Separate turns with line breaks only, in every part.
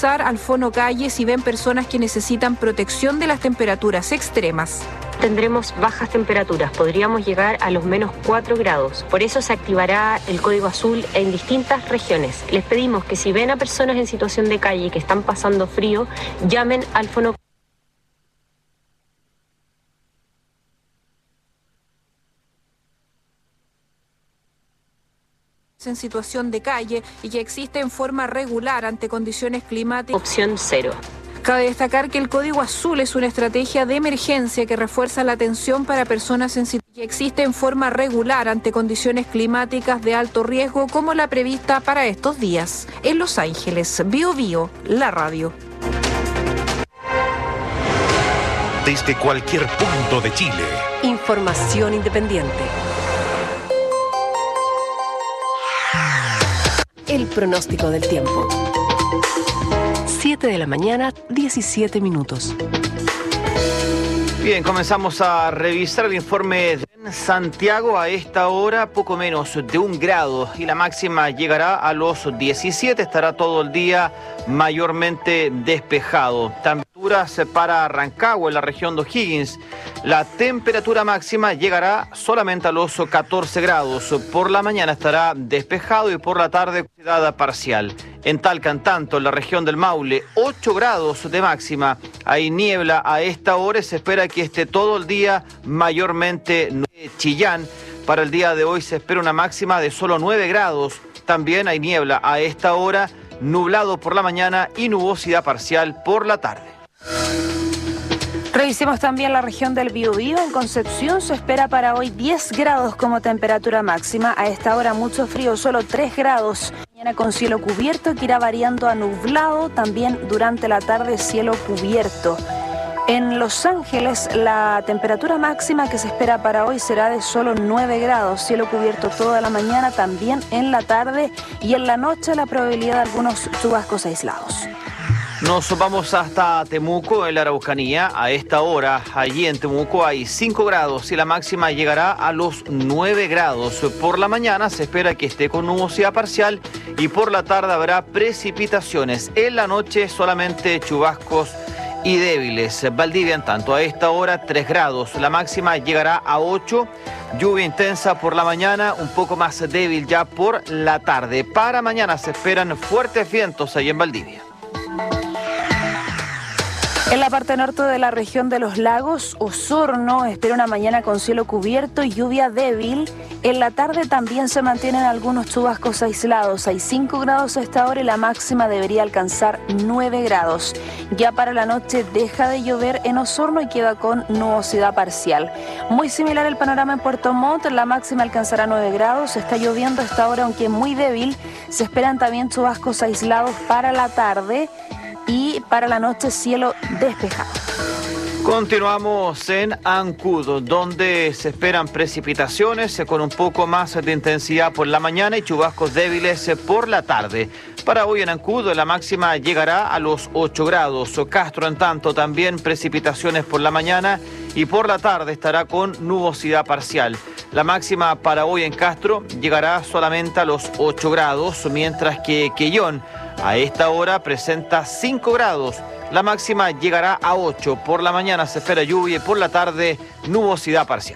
avisar al Fono Calle si ven personas que necesitan protección de las temperaturas extremas.
Tendremos bajas temperaturas, podríamos llegar a los -4 grados. Por eso se activará el código azul en distintas regiones. Les pedimos que si ven a personas en situación de calle que están pasando frío, llamen al Fono
en situación de calle y que existe en forma regular ante condiciones climáticas.
Opción 0.
Cabe destacar que el Código Azul es una estrategia de emergencia que refuerza la atención para personas en situación que existe en forma regular ante condiciones climáticas de alto riesgo como la prevista para estos días. En Los Ángeles, Bio, la radio.
Desde cualquier punto de Chile.
Información independiente. El pronóstico del tiempo. 7 de la mañana, 17 minutos.
Bien, comenzamos a revisar el informe en Santiago. A esta hora, poco menos de 1 grado y la máxima llegará a los 17. Estará todo el día mayormente despejado. Temperaturas para Rancagua, en la región de O'Higgins. La temperatura máxima llegará solamente a los 14 grados. Por la mañana estará despejado y por la tarde nubosidad parcial. En Talca, en tanto, en la región del Maule, 8 grados de máxima. Hay niebla a esta hora y se espera que esté todo el día mayormente Chillán. Para el día de hoy se espera una máxima de solo 9 grados. También hay niebla a esta hora, nublado por la mañana y nubosidad parcial por la tarde.
Revisemos también la región del Biobío. En Concepción se espera para hoy 10 grados como temperatura máxima. A esta hora mucho frío, solo 3 grados. Mañana con cielo cubierto que irá variando a nublado. También durante la tarde cielo cubierto. En Los Ángeles la temperatura máxima que se espera para hoy será de solo 9 grados. Cielo cubierto toda la mañana, también en la tarde y en la noche la probabilidad de algunos chubascos aislados.
Nos vamos hasta Temuco, en la Araucanía. A esta hora, allí en Temuco hay 5 grados y la máxima llegará a los 9 grados. Por la mañana se espera que esté con nubosidad parcial y por la tarde habrá precipitaciones. En la noche solamente chubascos y débiles. Valdivia, en tanto, a esta hora 3 grados. La máxima llegará a 8. Lluvia intensa por la mañana, un poco más débil ya por la tarde. Para mañana se esperan fuertes vientos ahí en Valdivia.
En la parte norte de la región de los lagos, Osorno espera una mañana con cielo cubierto y lluvia débil. En la tarde también se mantienen algunos chubascos aislados. Hay 5 grados a esta hora y la máxima debería alcanzar 9 grados. Ya para la noche deja de llover en Osorno y queda con nubosidad parcial. Muy similar el panorama en Puerto Montt, la máxima alcanzará 9 grados. Está lloviendo a esta hora, aunque muy débil. Se esperan también chubascos aislados para la tarde. Y para la noche cielo despejado.
Continuamos en Ancud, donde se esperan precipitaciones con un poco más de intensidad por la mañana y chubascos débiles por la tarde. Para hoy en Ancud la máxima llegará a los 8 grados. Castro, en tanto, también precipitaciones por la mañana y por la tarde estará con nubosidad parcial. La máxima para hoy en Castro llegará solamente a los 8 grados, mientras que Quellón a esta hora presenta 5 grados. La máxima llegará a 8. Por la mañana se espera lluvia y por la tarde nubosidad parcial.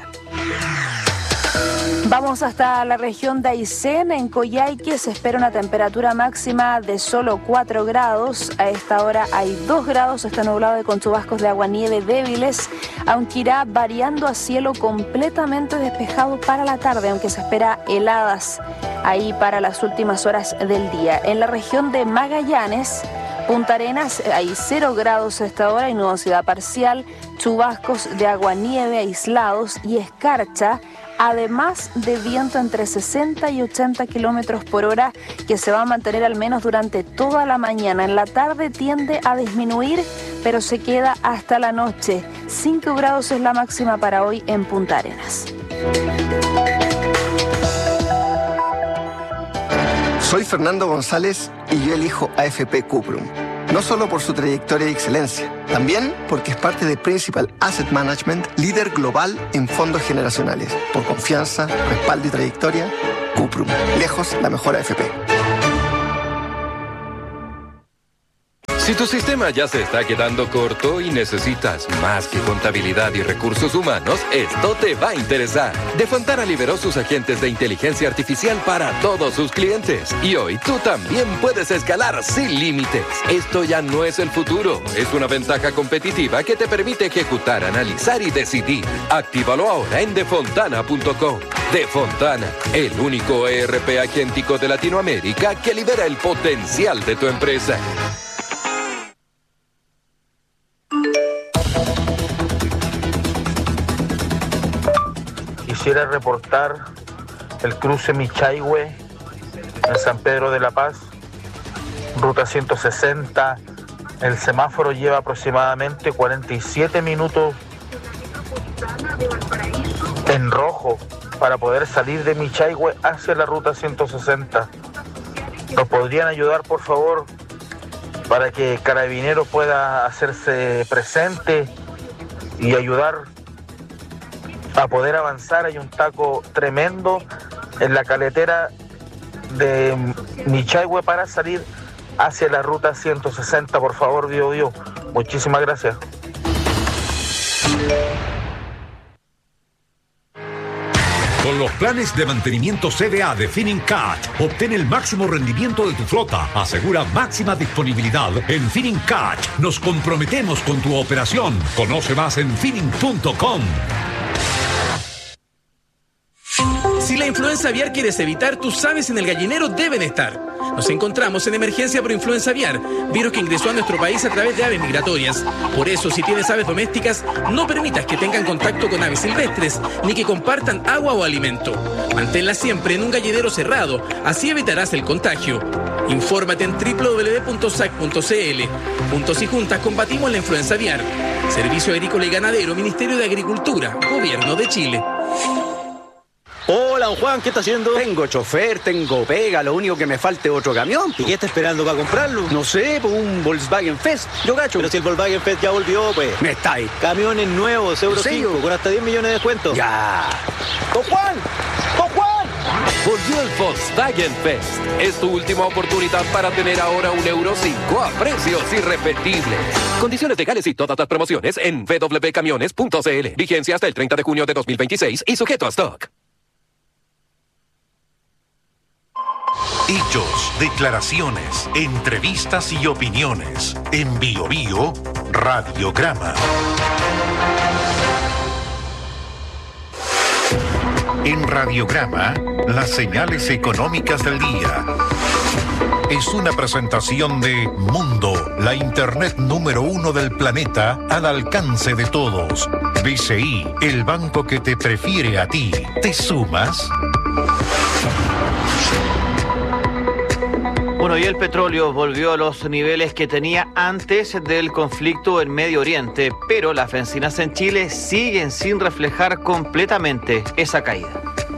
Vamos hasta la región de Aysén. En Coyhaique se espera una temperatura máxima de solo 4 grados. A esta hora hay 2 grados, está nublado y con chubascos de aguanieve débiles, aunque irá variando a cielo completamente despejado para la tarde, aunque se espera heladas ahí para las últimas horas del día. En la región de Magallanes, Punta Arenas, hay 0 grados a esta hora y nubosidad parcial, chubascos de aguanieve aislados y escarcha, además de viento entre 60 y 80 kilómetros por hora que se va a mantener al menos durante toda la mañana. En la tarde tiende a disminuir, pero se queda hasta la noche. 5 grados es la máxima para hoy en Punta Arenas.
Soy Fernando González y yo elijo AFP Cuprum. No solo por su trayectoria y excelencia, también porque es parte de Principal Asset Management, líder global en fondos generacionales. Por confianza, respaldo y trayectoria, Cuprum. Lejos la mejor AFP.
Si tu sistema ya se está quedando corto y necesitas más que contabilidad y recursos humanos, esto te va a interesar. Defontana liberó sus agentes de inteligencia artificial para todos sus clientes. Y hoy tú también puedes escalar sin límites. Esto ya no es el futuro. Es una ventaja competitiva que te permite ejecutar, analizar y decidir. Actívalo ahora en defontana.com. Defontana, el único ERP agéntico de Latinoamérica que libera el potencial de tu empresa.
Quisiera reportar el cruce Michaihue en San Pedro de la Paz, ruta 160. El semáforo lleva aproximadamente 47 minutos en rojo para poder salir de Michaihue hacia la ruta 160. ¿Nos podrían ayudar, por favor, para que Carabineros pueda hacerse presente y ayudar a poder avanzar? Hay un taco tremendo en la caletera de Michaihue para salir hacia la ruta 160, por favor, Biobío. Muchísimas gracias.
Con los planes de mantenimiento CBA de Finincat, obtén el máximo rendimiento de tu flota. Asegura máxima disponibilidad. En Finincat nos comprometemos con tu operación. Conoce más en Fining.com.
Si la influenza aviar quieres evitar, tus aves en el gallinero deben estar. Nos encontramos en emergencia por influenza aviar, virus que ingresó a nuestro país a través de aves migratorias. Por eso, si tienes aves domésticas, no permitas que tengan contacto con aves silvestres, ni que compartan agua o alimento. Manténlas siempre en un gallinero cerrado, así evitarás el contagio. Infórmate en www.sac.cl. Juntos y juntas combatimos la influenza aviar. Servicio Agrícola y Ganadero, Ministerio de Agricultura, Gobierno de Chile.
Hola, don Juan, ¿qué está haciendo? Tengo chofer, tengo pega, lo único que me falta es otro camión. ¿Y qué está esperando para comprarlo? No sé, pues un Volkswagen Fest, yo gacho.
Pero si el Volkswagen Fest ya volvió, pues.
Me está ahí.
Camiones nuevos, Euro 5, con hasta 10 millones de descuento.
Ya.
¡Don Juan! ¡Don Juan!
Volvió el Volkswagen Fest. Es tu última oportunidad para tener ahora un Euro 5 a precios irrepetibles. Condiciones legales y todas las promociones en www.camiones.cl. Vigencia hasta el 30 de junio de 2026 y sujeto a stock.
Hechos, declaraciones, entrevistas y opiniones. En Biobío, Radiograma. En Radiograma, las señales económicas del día. Es una presentación de Mundo, la internet número 1 del planeta al alcance de todos. BCI, el banco que te prefiere a ti. ¿Te sumas?
Bueno, y el petróleo volvió a los niveles que tenía antes del conflicto en Medio Oriente, pero las bencinas en Chile siguen sin reflejar completamente esa caída.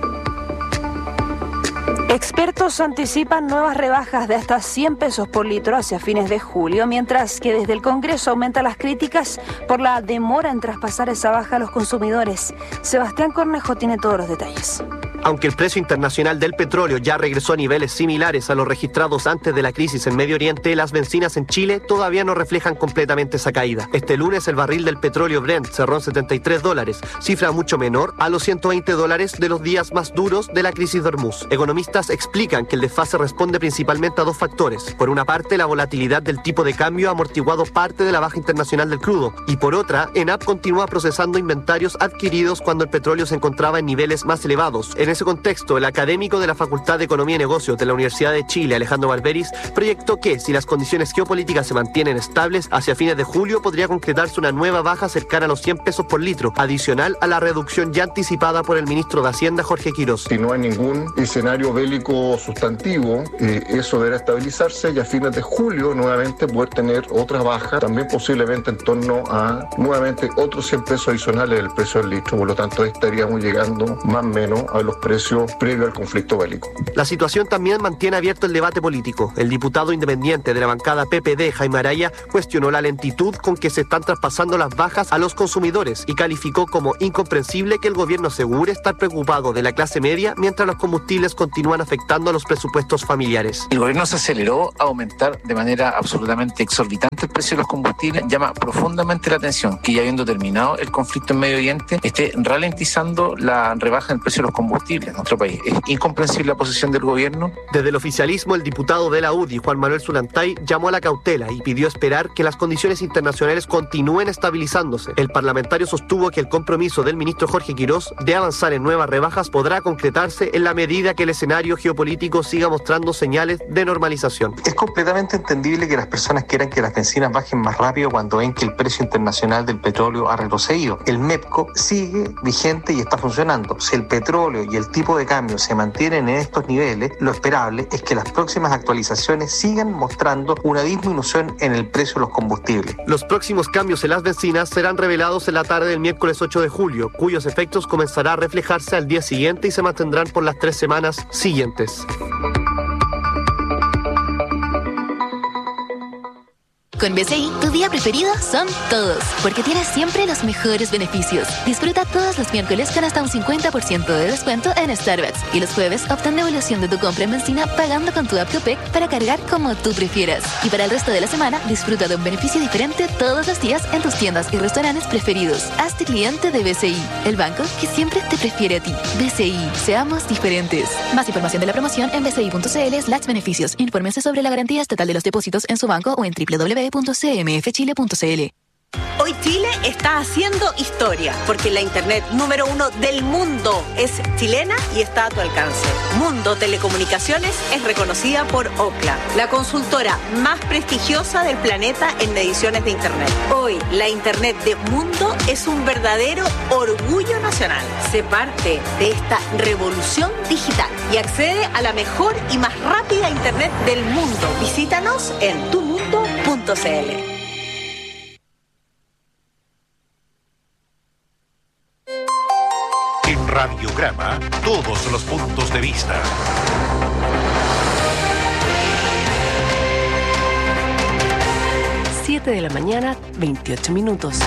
Expertos anticipan nuevas rebajas de hasta 100 pesos por litro hacia fines de julio, mientras que desde el Congreso aumentan las críticas por la demora en traspasar esa baja a los consumidores. Sebastián Cornejo tiene todos los detalles.
Aunque el precio internacional del petróleo ya regresó a niveles similares a los registrados antes de la crisis en Medio Oriente, las bencinas en Chile todavía no reflejan completamente esa caída. Este lunes el barril del petróleo Brent cerró en $73, cifra mucho menor a los $120 de los días más duros de la crisis de Hormuz. Economistas explican que el desfase responde principalmente a dos factores. Por una parte, la volatilidad del tipo de cambio ha amortiguado parte de la baja internacional del crudo, y por otra, ENAP continúa procesando inventarios adquiridos cuando el petróleo se encontraba en niveles más elevados. En ese contexto, el académico de la Facultad de Economía y Negocios de la Universidad de Chile, Alejandro Barberis, proyectó que, si las condiciones geopolíticas se mantienen estables, hacia fines de julio podría concretarse una nueva baja cercana a los 100 pesos por litro, adicional a la reducción ya anticipada por el ministro de Hacienda, Jorge Quirós.
Si no hay ningún escenario bélico sustantivo, eso deberá estabilizarse y a fines de julio nuevamente poder tener otra baja, también posiblemente en torno a nuevamente otros 100 pesos adicionales del precio del litro. Por lo tanto, estaríamos llegando más o menos a los precios previo al conflicto bélico.
La situación también mantiene abierto el debate político. El diputado independiente de la bancada PPD, Jaime Araya, cuestionó la lentitud con que se están traspasando las bajas a los consumidores y calificó como incomprensible que el gobierno asegure estar preocupado de la clase media mientras los combustibles continúan afectando a los presupuestos familiares.
El gobierno se aceleró a aumentar de manera absolutamente exorbitante el precio de los combustibles. Llama profundamente la atención que, ya habiendo terminado el conflicto en Medio Oriente, esté ralentizando la rebaja del precio de los combustibles en nuestro país. Es incomprensible la posición del gobierno.
Desde el oficialismo, el diputado de la UDI, Juan Manuel Zulantay, llamó a la cautela y pidió esperar que las condiciones internacionales continúen estabilizándose. El parlamentario sostuvo que el compromiso del ministro Jorge Quirós de avanzar en nuevas rebajas podrá concretarse en la medida que el escenario geopolítico siga mostrando señales de normalización.
Es completamente entendible que las personas quieran que las bencinas bajen más rápido cuando ven que el precio internacional del petróleo ha retrocedido. El MEPCO sigue vigente y está funcionando. Si el petróleo y el tipo de cambio se mantienen en estos niveles, lo esperable es que las próximas actualizaciones sigan mostrando una disminución en el precio de los combustibles.
Los próximos cambios en las bencinas serán revelados en la tarde del miércoles 8 de julio, cuyos efectos comenzará a reflejarse al día siguiente y se mantendrán por las 3 semanas siguientes.
Con BCI, tu día preferido son todos, porque tienes siempre los mejores beneficios. Disfruta todos los miércoles con hasta un 50% de descuento en Starbucks. Y los jueves, obtén devolución de tu compra en benzina pagando con tu app Copec para cargar como tú prefieras. Y para el resto de la semana, disfruta de un beneficio diferente todos los días en tus tiendas y restaurantes preferidos. Hazte cliente de BCI, el banco que siempre te prefiere a ti. BCI, seamos diferentes. Más información de la promoción en bci.cl/beneficios. Infórmense sobre la garantía estatal de los depósitos en su banco o en www.cmfchile.cl.
Hoy Chile está haciendo historia, porque la internet número 1 del mundo es chilena y está a tu alcance. Mundo Telecomunicaciones es reconocida por Ookla, la consultora más prestigiosa del planeta en mediciones de internet. Hoy, la internet de Mundo es un verdadero orgullo nacional. Sé parte de esta revolución digital y accede a la mejor y más rápida internet del mundo. Visítanos en tumundo.cl.
En Radiograma, todos los puntos de vista.
De la mañana, 28 minutos.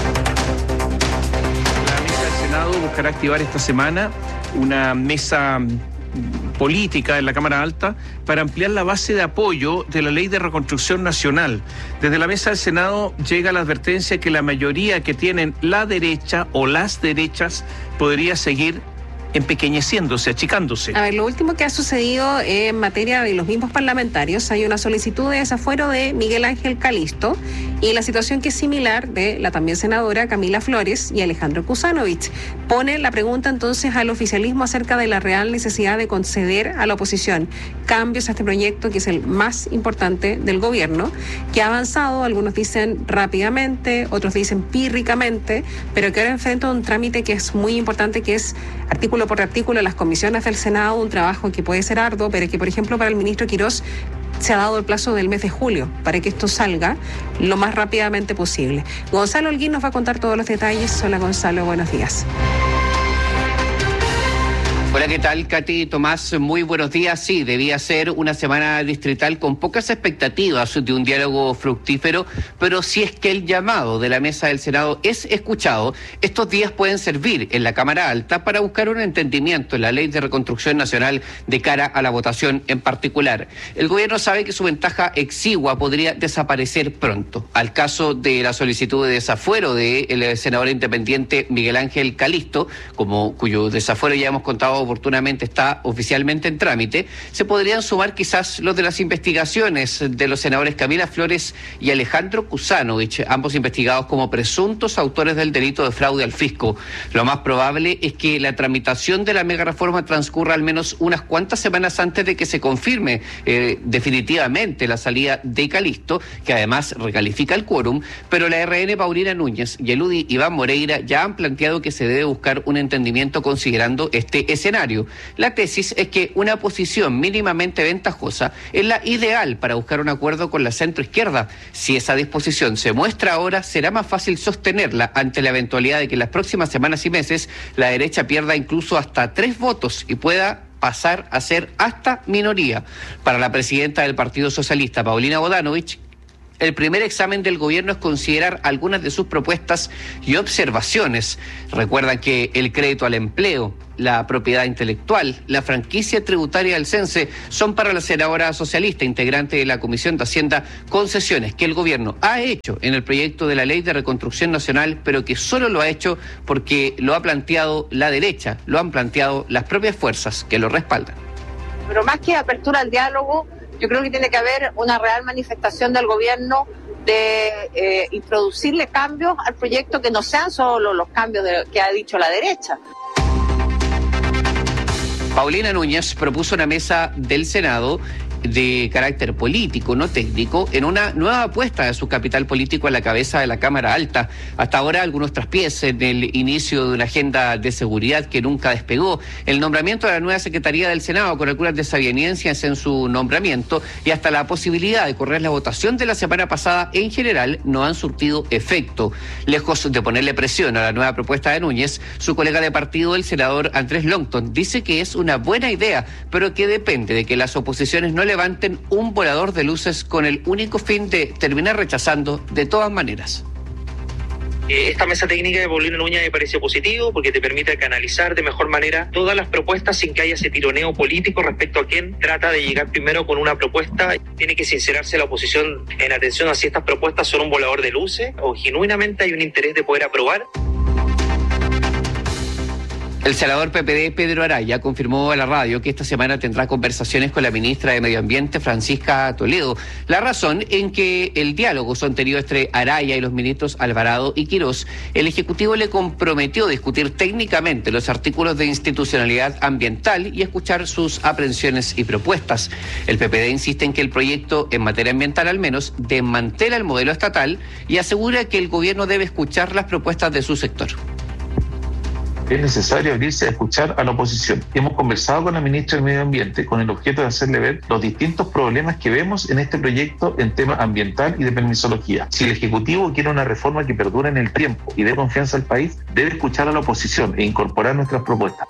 La mesa del Senado buscará activar esta semana una mesa política en la Cámara Alta para ampliar la base de apoyo de la Ley de Reconstrucción Nacional. Desde la mesa del Senado llega la advertencia que la mayoría que tienen la derecha o las derechas podría seguir empequeñeciéndose, achicándose.
A ver, lo último que ha sucedido en materia de los mismos parlamentarios, hay una solicitud de desafuero de Miguel Ángel Calisto y la situación que es similar de la también senadora Camila Flores y Alejandro Kuzanovich. Pone la pregunta entonces al oficialismo acerca de la real necesidad de conceder a la oposición cambios a este proyecto que es el más importante del gobierno, que ha avanzado, algunos dicen rápidamente, otros dicen pírricamente, pero que ahora enfrenta un trámite que es muy importante, que es artículo por artículo en las comisiones del Senado, un trabajo que puede ser arduo, pero que, por ejemplo, para el ministro Quirós se ha dado el plazo del mes de julio para que esto salga lo más rápidamente posible. Gonzalo Holguín nos va a contar todos los detalles. Hola, Gonzalo, buenos días.
Hola, ¿qué tal, Katy? Tomás, muy buenos días. Sí, debía ser una semana distrital con pocas expectativas de un diálogo fructífero, pero si es que el llamado de la mesa del Senado es escuchado, estos días pueden servir en la Cámara Alta para buscar un entendimiento en la Ley de Reconstrucción Nacional de cara a la votación en particular. El gobierno sabe que su ventaja exigua podría desaparecer pronto. Al caso de la solicitud de desafuero del senador independiente Miguel Ángel Calisto, cuyo desafuero ya hemos contado oportunamente está oficialmente en trámite, se podrían sumar quizás los de las investigaciones de los senadores Camila Flores y Alejandro Kuzanovich, ambos investigados como presuntos autores del delito de fraude al fisco. Lo más probable es que la tramitación de la mega reforma transcurra al menos unas cuantas semanas antes de que se confirme definitivamente la salida de Calisto, que además recalifica el quórum, pero la RN Paulina Núñez y el UDI Iván Moreira ya han planteado que se debe buscar un entendimiento considerando este escenario. escenario. La tesis es que una posición mínimamente ventajosa es la ideal para buscar un acuerdo con la centroizquierda. Si esa disposición se muestra ahora, será más fácil sostenerla ante la eventualidad de que en las próximas semanas y meses la derecha pierda incluso hasta 3 votos y pueda pasar a ser hasta minoría. Para la presidenta del Partido Socialista, Paulina Bodanovich, el primer examen del gobierno es considerar algunas de sus propuestas y observaciones. Recuerdan que el crédito al empleo, la propiedad intelectual, la franquicia tributaria del CENSE son para la senadora socialista, integrante de la Comisión de Hacienda, concesiones que el gobierno ha hecho en el proyecto de la Ley de Reconstrucción Nacional, pero que solo lo ha hecho porque lo ha planteado la derecha, lo han planteado las propias fuerzas que lo respaldan.
Pero más que apertura al diálogo, yo creo que tiene que haber una real manifestación del gobierno de introducirle cambios al proyecto que no sean solo los cambios que ha dicho la derecha.
Paulina Núñez propuso una mesa del Senado de carácter político, no técnico, en una nueva apuesta de su capital político a la cabeza de la Cámara Alta. Hasta ahora algunos traspiés en el inicio de una agenda de seguridad que nunca despegó, el nombramiento de la nueva Secretaría del Senado con algunas desavenencias en su nombramiento y hasta la posibilidad de correr la votación de la semana pasada en general no han surtido efecto. Lejos de ponerle presión a la nueva propuesta de Núñez, su colega de partido, el senador Andrés Longton, dice que es una buena idea, pero que depende de que las oposiciones no levanten un volador de luces con el único fin de terminar rechazando de todas maneras.
Esta mesa técnica de Paulina Núñez me parece positivo porque te permite canalizar de mejor manera todas las propuestas sin que haya ese tironeo político respecto a quién trata de llegar primero con una propuesta. Tiene que sincerarse la oposición en atención a si estas propuestas son un volador de luces o genuinamente hay un interés de poder aprobar.
El senador PPD Pedro Araya confirmó a la radio que esta semana tendrá conversaciones con la ministra de Medio Ambiente, Francisca Toledo. La razón en que el diálogo sostenido entre Araya y los ministros Alvarado y Quirós, el Ejecutivo le comprometió a discutir técnicamente los artículos de institucionalidad ambiental y escuchar sus aprehensiones y propuestas. El PPD insiste en que el proyecto, en materia ambiental al menos, desmantela el modelo estatal y asegura que el gobierno debe escuchar las propuestas de su sector.
Es necesario abrirse a escuchar a la oposición. Hemos conversado con la ministra del Medio Ambiente con el objeto de hacerle ver los distintos problemas que vemos en este proyecto en tema ambiental y de permisología. Si el Ejecutivo quiere una reforma que perdure en el tiempo y dé confianza al país, debe escuchar a la oposición e incorporar nuestras propuestas.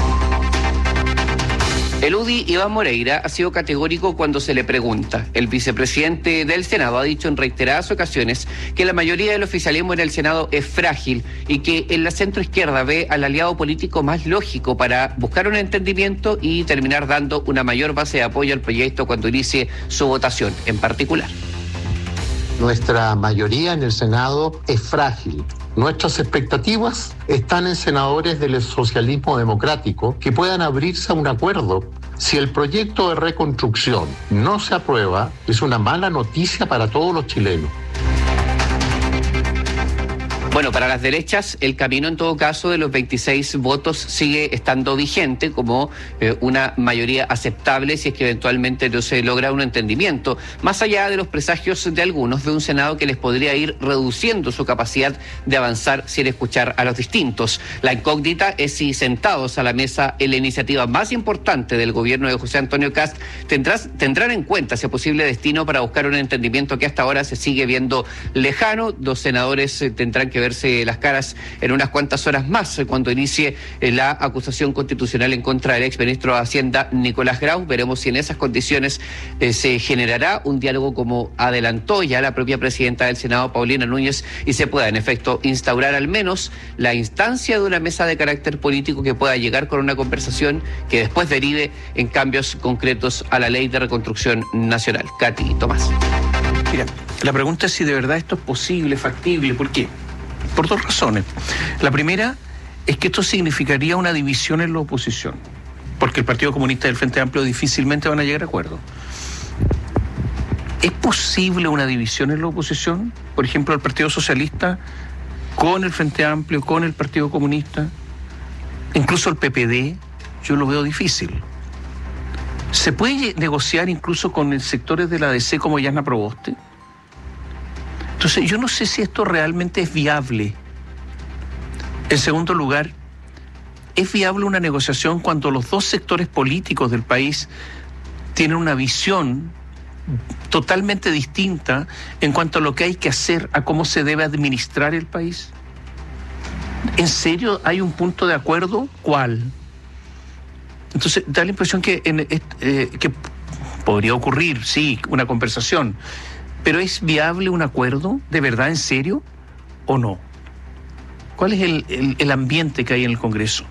El UDI Iván Moreira ha sido categórico cuando se le pregunta. El vicepresidente del Senado ha dicho en reiteradas ocasiones que la mayoría del oficialismo en el Senado es frágil y que en la centroizquierda ve al aliado político más lógico para buscar un entendimiento y terminar dando una mayor base de apoyo al proyecto cuando inicie su votación en particular.
Nuestra mayoría en el Senado es frágil. Nuestras expectativas están en senadores del socialismo democrático que puedan abrirse a un acuerdo. Si el proyecto de reconstrucción no se aprueba, es una mala noticia para todos los chilenos.
Bueno, para las derechas, el camino en todo caso de los 26 votos sigue estando vigente como una mayoría aceptable si es que eventualmente no se logra un entendimiento, más allá de los presagios de algunos de un Senado que les podría ir reduciendo su capacidad de avanzar sin escuchar a los distintos. La incógnita es si sentados a la mesa en la iniciativa más importante del gobierno de José Antonio Kast tendrán en cuenta ese posible destino para buscar un entendimiento que hasta ahora se sigue viendo lejano. Los senadores tendrán que verse las caras en unas cuantas horas más cuando inicie la acusación constitucional en contra del exministro de Hacienda Nicolás Grau. Veremos si en esas condiciones se generará un diálogo como adelantó ya la propia presidenta del Senado, Paulina Núñez, y se pueda en efecto instaurar al menos la instancia de una mesa de carácter político que pueda llegar con una conversación que después derive en cambios concretos a la Ley de Reconstrucción Nacional. Katy Tomás.
Mira, la pregunta es si de verdad esto es posible, factible. ¿Por qué? Por dos razones. La primera es que esto significaría una división en la oposición, porque el Partido Comunista y el Frente Amplio difícilmente van a llegar a acuerdo. ¿Es posible una división en la oposición? Por ejemplo, el Partido Socialista con el Frente Amplio, con el Partido Comunista, incluso el PPD, yo lo veo difícil. ¿Se puede negociar incluso con sectores de la DC como Yasna Proboste? Entonces, yo no sé si esto realmente es viable. En segundo lugar,
¿Es viable una negociación cuando los dos sectores políticos del país tienen una visión totalmente distinta en cuanto a lo que hay que hacer, a cómo se debe administrar el país? ¿En serio hay un punto de acuerdo? ¿Cuál? Entonces da la impresión que podría ocurrir, sí, una conversación, pero ¿es viable un acuerdo de verdad, en serio, o no? ¿Cuál es el ambiente que hay en el Congreso?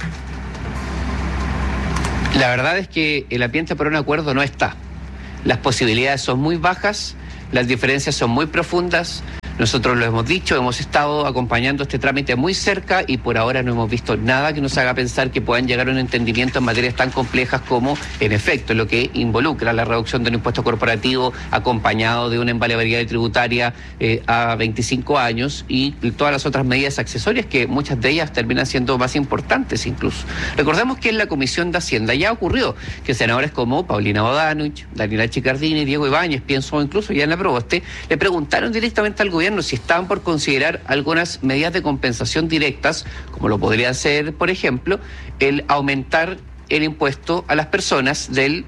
La verdad es que el ambiente para un acuerdo no está. Las posibilidades son muy bajas, las diferencias son muy profundas. Nosotros lo hemos dicho, hemos estado acompañando este trámite muy cerca y por ahora no hemos visto nada que nos haga pensar que puedan llegar a un entendimiento en materias tan complejas como, en efecto, lo que involucra la reducción del impuesto corporativo acompañado de una invariabilidad tributaria a 25 años y todas las otras medidas accesorias que muchas de ellas terminan siendo más importantes incluso. Recordemos que en la Comisión de Hacienda ya ocurrió que senadores como Paulina Bodanovich, Daniela Chicardini, Diego Ibáñez, pienso incluso ya en la Proboste, le preguntaron directamente al gobierno si estaban por considerar algunas medidas de compensación directas, como lo podría ser, por ejemplo, el aumentar el impuesto a las personas del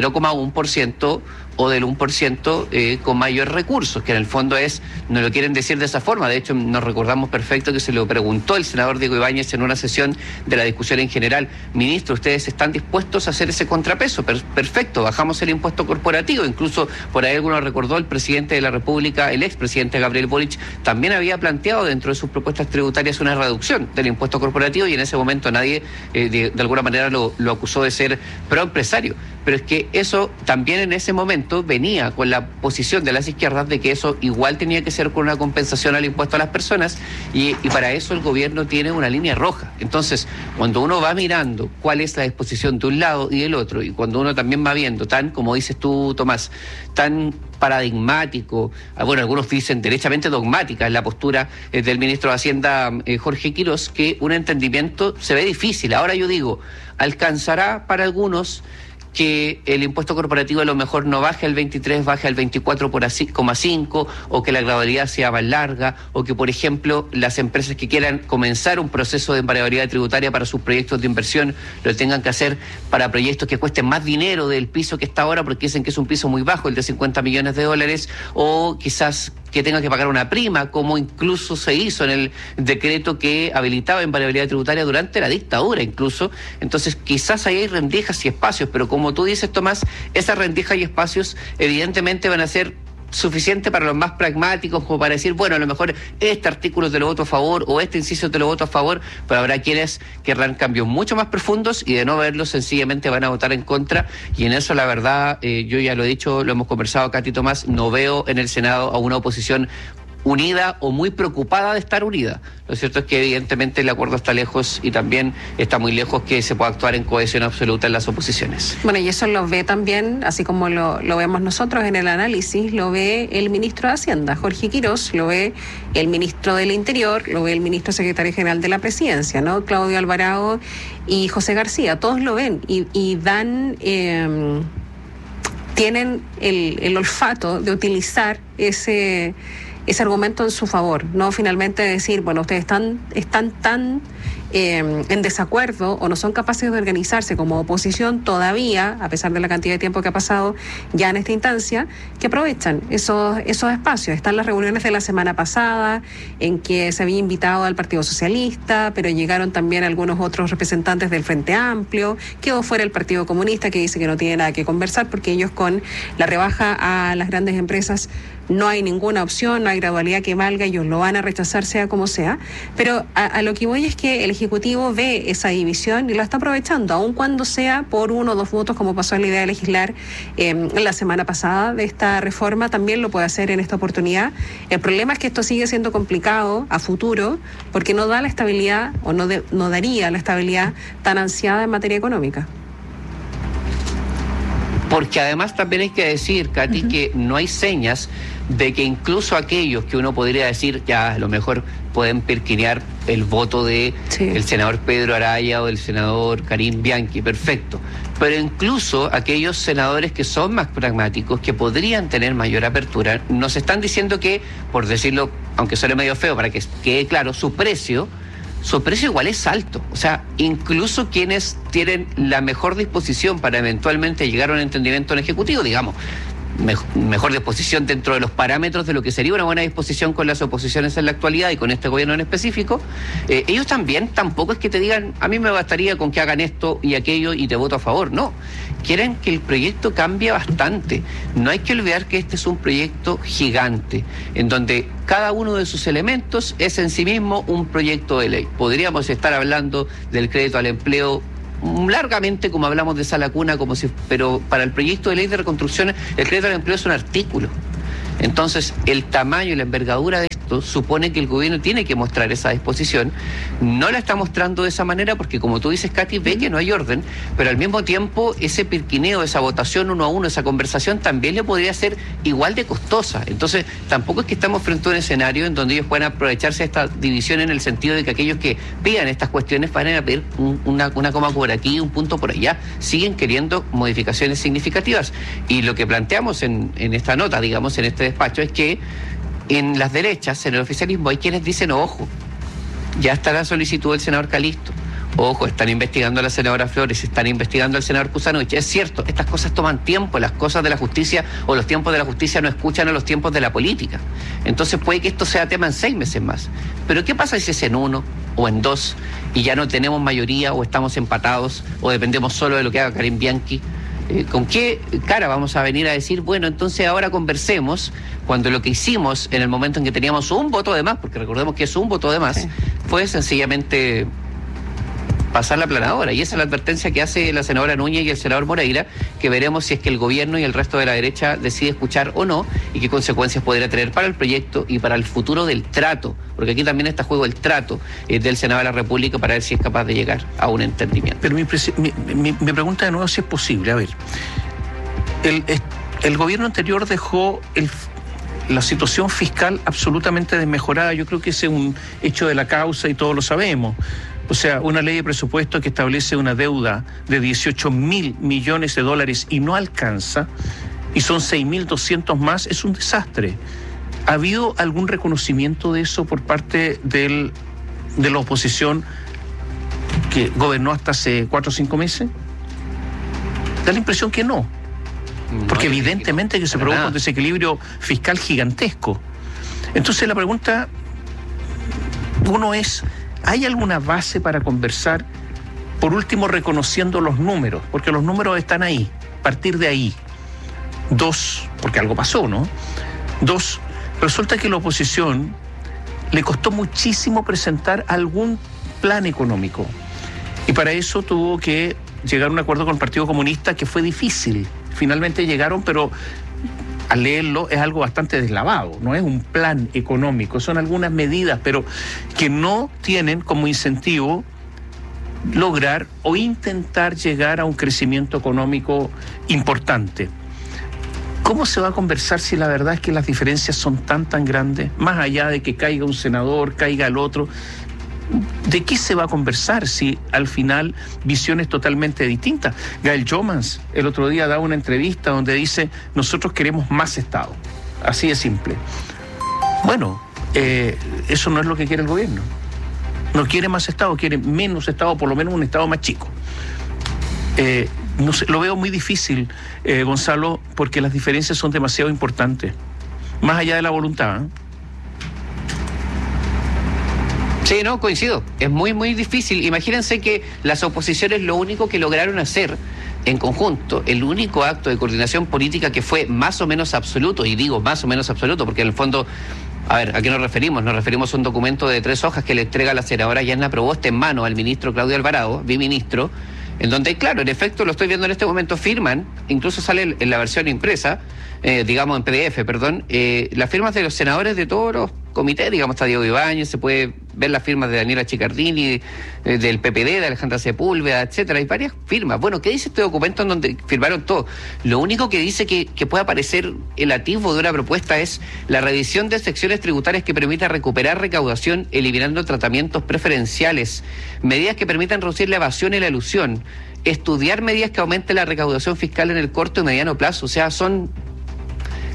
0,1% o del 1% con mayores recursos, que en el fondo no lo quieren decir de esa forma. De hecho, nos recordamos perfecto que se lo preguntó el senador Diego Ibáñez en una sesión de la discusión en general: ministro, ¿ustedes están dispuestos a hacer ese contrapeso? Perfecto, bajamos el impuesto corporativo. Incluso por ahí alguno recordó, el presidente de la República, el expresidente Gabriel Boric, también había planteado dentro de sus propuestas tributarias una reducción del impuesto corporativo y en ese momento nadie de alguna manera lo acusó de ser proempresario. Pero es que eso también en ese momento venía con la posición de las izquierdas de que eso igual tenía que ser con una compensación al impuesto a las personas y para eso el gobierno tiene una línea roja. Entonces, cuando uno va mirando cuál es la disposición de un lado y del otro, y cuando uno también va viendo tan, como dices tú, Tomás, tan paradigmático, bueno, algunos dicen derechamente dogmática en la postura del ministro de Hacienda, Jorge Quirós, que un entendimiento se ve difícil. Ahora yo digo, alcanzará para algunos que el impuesto corporativo a lo mejor no baje al 23, baje al 24,5, o que la gradualidad sea más larga, o que, por ejemplo, las empresas que quieran comenzar un proceso de invariabilidad tributaria para sus proyectos de inversión lo tengan que hacer para proyectos que cuesten más dinero del piso que está ahora, porque dicen que es un piso muy bajo, el de $50 millones, o quizás que tengan que pagar una prima, como incluso se hizo en el decreto que habilitaba invariabilidad tributaria durante la dictadura incluso. Entonces quizás ahí hay rendijas y espacios, pero como tú dices, Tomás, esas rendijas y espacios evidentemente van a ser suficiente para los más pragmáticos, como para decir, bueno, a lo mejor este artículo te lo voto a favor o este inciso te lo voto a favor, pero habrá quienes querrán cambios mucho más profundos y de no verlos sencillamente van a votar en contra. Y en eso la verdad, yo ya lo he dicho, lo hemos conversado, Katy, Tomás, no veo en el Senado a una oposición unida o muy preocupada de estar unida. Lo cierto es que evidentemente el acuerdo está lejos y también está muy lejos que se pueda actuar en cohesión absoluta en las oposiciones.
Bueno, y eso lo ve también, así como lo vemos nosotros en el análisis, lo ve el ministro de Hacienda, Jorge Quirós, lo ve el ministro del Interior, lo ve el ministro secretario general de la Presidencia, ¿no? Claudio Alvarado y José García, todos lo ven y dan... tienen el olfato de utilizar ese argumento en su favor, no finalmente decir, bueno, ustedes están tan en desacuerdo o no son capaces de organizarse como oposición todavía, a pesar de la cantidad de tiempo que ha pasado ya en esta instancia, que aprovechan esos espacios. Están las reuniones de la semana pasada en que se había invitado al Partido Socialista, pero llegaron también algunos otros representantes del Frente Amplio, quedó fuera el Partido Comunista, que dice que no tiene nada que conversar porque ellos con la rebaja a las grandes empresas no hay ninguna opción, no hay gradualidad que valga, ellos lo van a rechazar sea como sea, pero a lo que voy es que el Ejecutivo ve esa división y la está aprovechando, aun cuando sea por 1 o 2 votos, como pasó en la idea de legislar la semana pasada de esta reforma, también lo puede hacer en esta oportunidad. El problema es que esto sigue siendo complicado a futuro, porque no da la estabilidad, o no daría la estabilidad tan ansiada en materia económica.
Porque además también hay que decir, Katy, que no hay señas de que incluso aquellos que uno podría decir ya a lo mejor pueden perquinear el voto de el senador Pedro Araya o del senador Karim Bianchi, perfecto, pero incluso aquellos senadores que son más pragmáticos, que podrían tener mayor apertura, nos están diciendo que, por decirlo, aunque suene medio feo, para que quede claro, su precio su precio igual es alto. O sea, incluso quienes tienen la mejor disposición para eventualmente llegar a un entendimiento en Ejecutivo, digamos, mejor disposición dentro de los parámetros de lo que sería una buena disposición con las oposiciones en la actualidad y con este gobierno en específico, ellos también tampoco es que te digan, a mí me bastaría con que hagan esto y aquello y te voto a favor. No, quieren que el proyecto cambie bastante. No hay que olvidar que este es un proyecto gigante, en donde cada uno de sus elementos es en sí mismo un proyecto de ley. Podríamos estar hablando del crédito al empleo largamente, como hablamos de Sala Cuna, pero para el proyecto de ley de reconstrucción el crédito al empleo es un artículo. Entonces, el tamaño y la envergadura de esto supone que el gobierno tiene que mostrar esa disposición. No la está mostrando de esa manera porque, como tú dices, Katy, ve que no hay orden, pero al mismo tiempo ese pirquineo, esa votación 1 a 1, esa conversación también le podría ser igual de costosa. Entonces, tampoco es que estamos frente a un escenario en donde ellos puedan aprovecharse de esta división en el sentido de que aquellos que pidan estas cuestiones van a pedir una coma por aquí, un punto por allá. Siguen queriendo modificaciones significativas. Y lo que planteamos en esta nota, digamos, en este despacho, es que en las derechas, en el oficialismo, hay quienes dicen, ojo, ya está la solicitud del senador Calisto, ojo, están investigando a la senadora Flores, están investigando al senador Kuzanovich. Es cierto, estas cosas toman tiempo, las cosas de la justicia o los tiempos de la justicia no escuchan a los tiempos de la política. Entonces puede que esto sea tema en 6 meses más. Pero ¿qué pasa si es en 1 o en 2 y ya no tenemos mayoría o estamos empatados o dependemos solo de lo que haga Karim Bianchi? ¿Con qué cara vamos a venir a decir, bueno, entonces ahora conversemos, cuando lo que hicimos en el momento en que teníamos un voto de más, porque recordemos que es un voto de más, fue sencillamente pasar la planadora? Y esa es la advertencia que hace la senadora Núñez y el senador Moreira, que veremos si es que el gobierno y el resto de la derecha decide escuchar o no, y qué consecuencias podría tener para el proyecto y para el futuro del trato, porque aquí también está en juego el trato del Senado de la República para ver si es capaz de llegar a un entendimiento.
Pero mi pregunta de nuevo, si es posible, a ver, el gobierno anterior dejó la situación fiscal absolutamente desmejorada. Yo creo que ese es un hecho de la causa y todos lo sabemos. O sea, una ley de presupuesto que establece una deuda de 18.000 millones de dólares y no alcanza, y son 6.200 más, es un desastre. ¿Ha habido algún reconocimiento de eso por parte de la oposición que gobernó hasta hace 4 o 5 meses? Da la impresión que no. Porque evidentemente que se produjo un desequilibrio fiscal gigantesco. Entonces la pregunta, uno es, ¿hay alguna base para conversar? Por último, reconociendo los números, porque los números están ahí, partir de ahí. 2, porque algo pasó, ¿no? 2, resulta que la oposición le costó muchísimo presentar algún plan económico. Y para eso tuvo que llegar a un acuerdo con el Partido Comunista, que fue difícil. Finalmente llegaron, pero al leerlo es algo bastante deslavado, no es un plan económico, son algunas medidas, pero que no tienen como incentivo lograr o intentar llegar a un crecimiento económico importante. ¿Cómo se va a conversar si la verdad es que las diferencias son tan grandes? Más allá de que caiga un senador, caiga el otro, ¿de qué se va a conversar si al final visiones totalmente distintas? Gael Jomans el otro día daba una entrevista donde dice, nosotros queremos más Estado, así de simple. Bueno, eso no es lo que quiere el gobierno. No quiere más Estado, quiere menos Estado, por lo menos un Estado más chico. No sé, lo veo muy difícil, Gonzalo, porque las diferencias son demasiado importantes, más allá de la voluntad, ¿eh?
Sí, no, coincido. Es muy difícil. Imagínense que las oposiciones lo único que lograron hacer en conjunto, el único acto de coordinación política que fue más o menos absoluto, y digo más o menos absoluto porque en el fondo, a ver, ¿a qué nos referimos? Nos referimos a un documento de 3 hojas que le entrega la senadora Yanna Proboste en mano al ministro Claudio Alvarado, biministro, en donde, claro, en efecto, lo estoy viendo en este momento, firman, incluso sale en la versión impresa, digamos en PDF, perdón, las firmas de los senadores de todos los comités, digamos, está Diego Ibáñez, se puede ver las firmas de Daniela Chicardini, del PPD, de Alejandra Sepúlveda, etcétera, hay varias firmas. Bueno, ¿qué dice este documento en donde firmaron todo? Lo único que dice que puede aparecer el atisbo de una propuesta es la revisión de secciones tributarias que permita recuperar recaudación eliminando tratamientos preferenciales, medidas que permitan reducir la evasión y la elusión, estudiar medidas que aumenten la recaudación fiscal en el corto y mediano plazo. O sea, son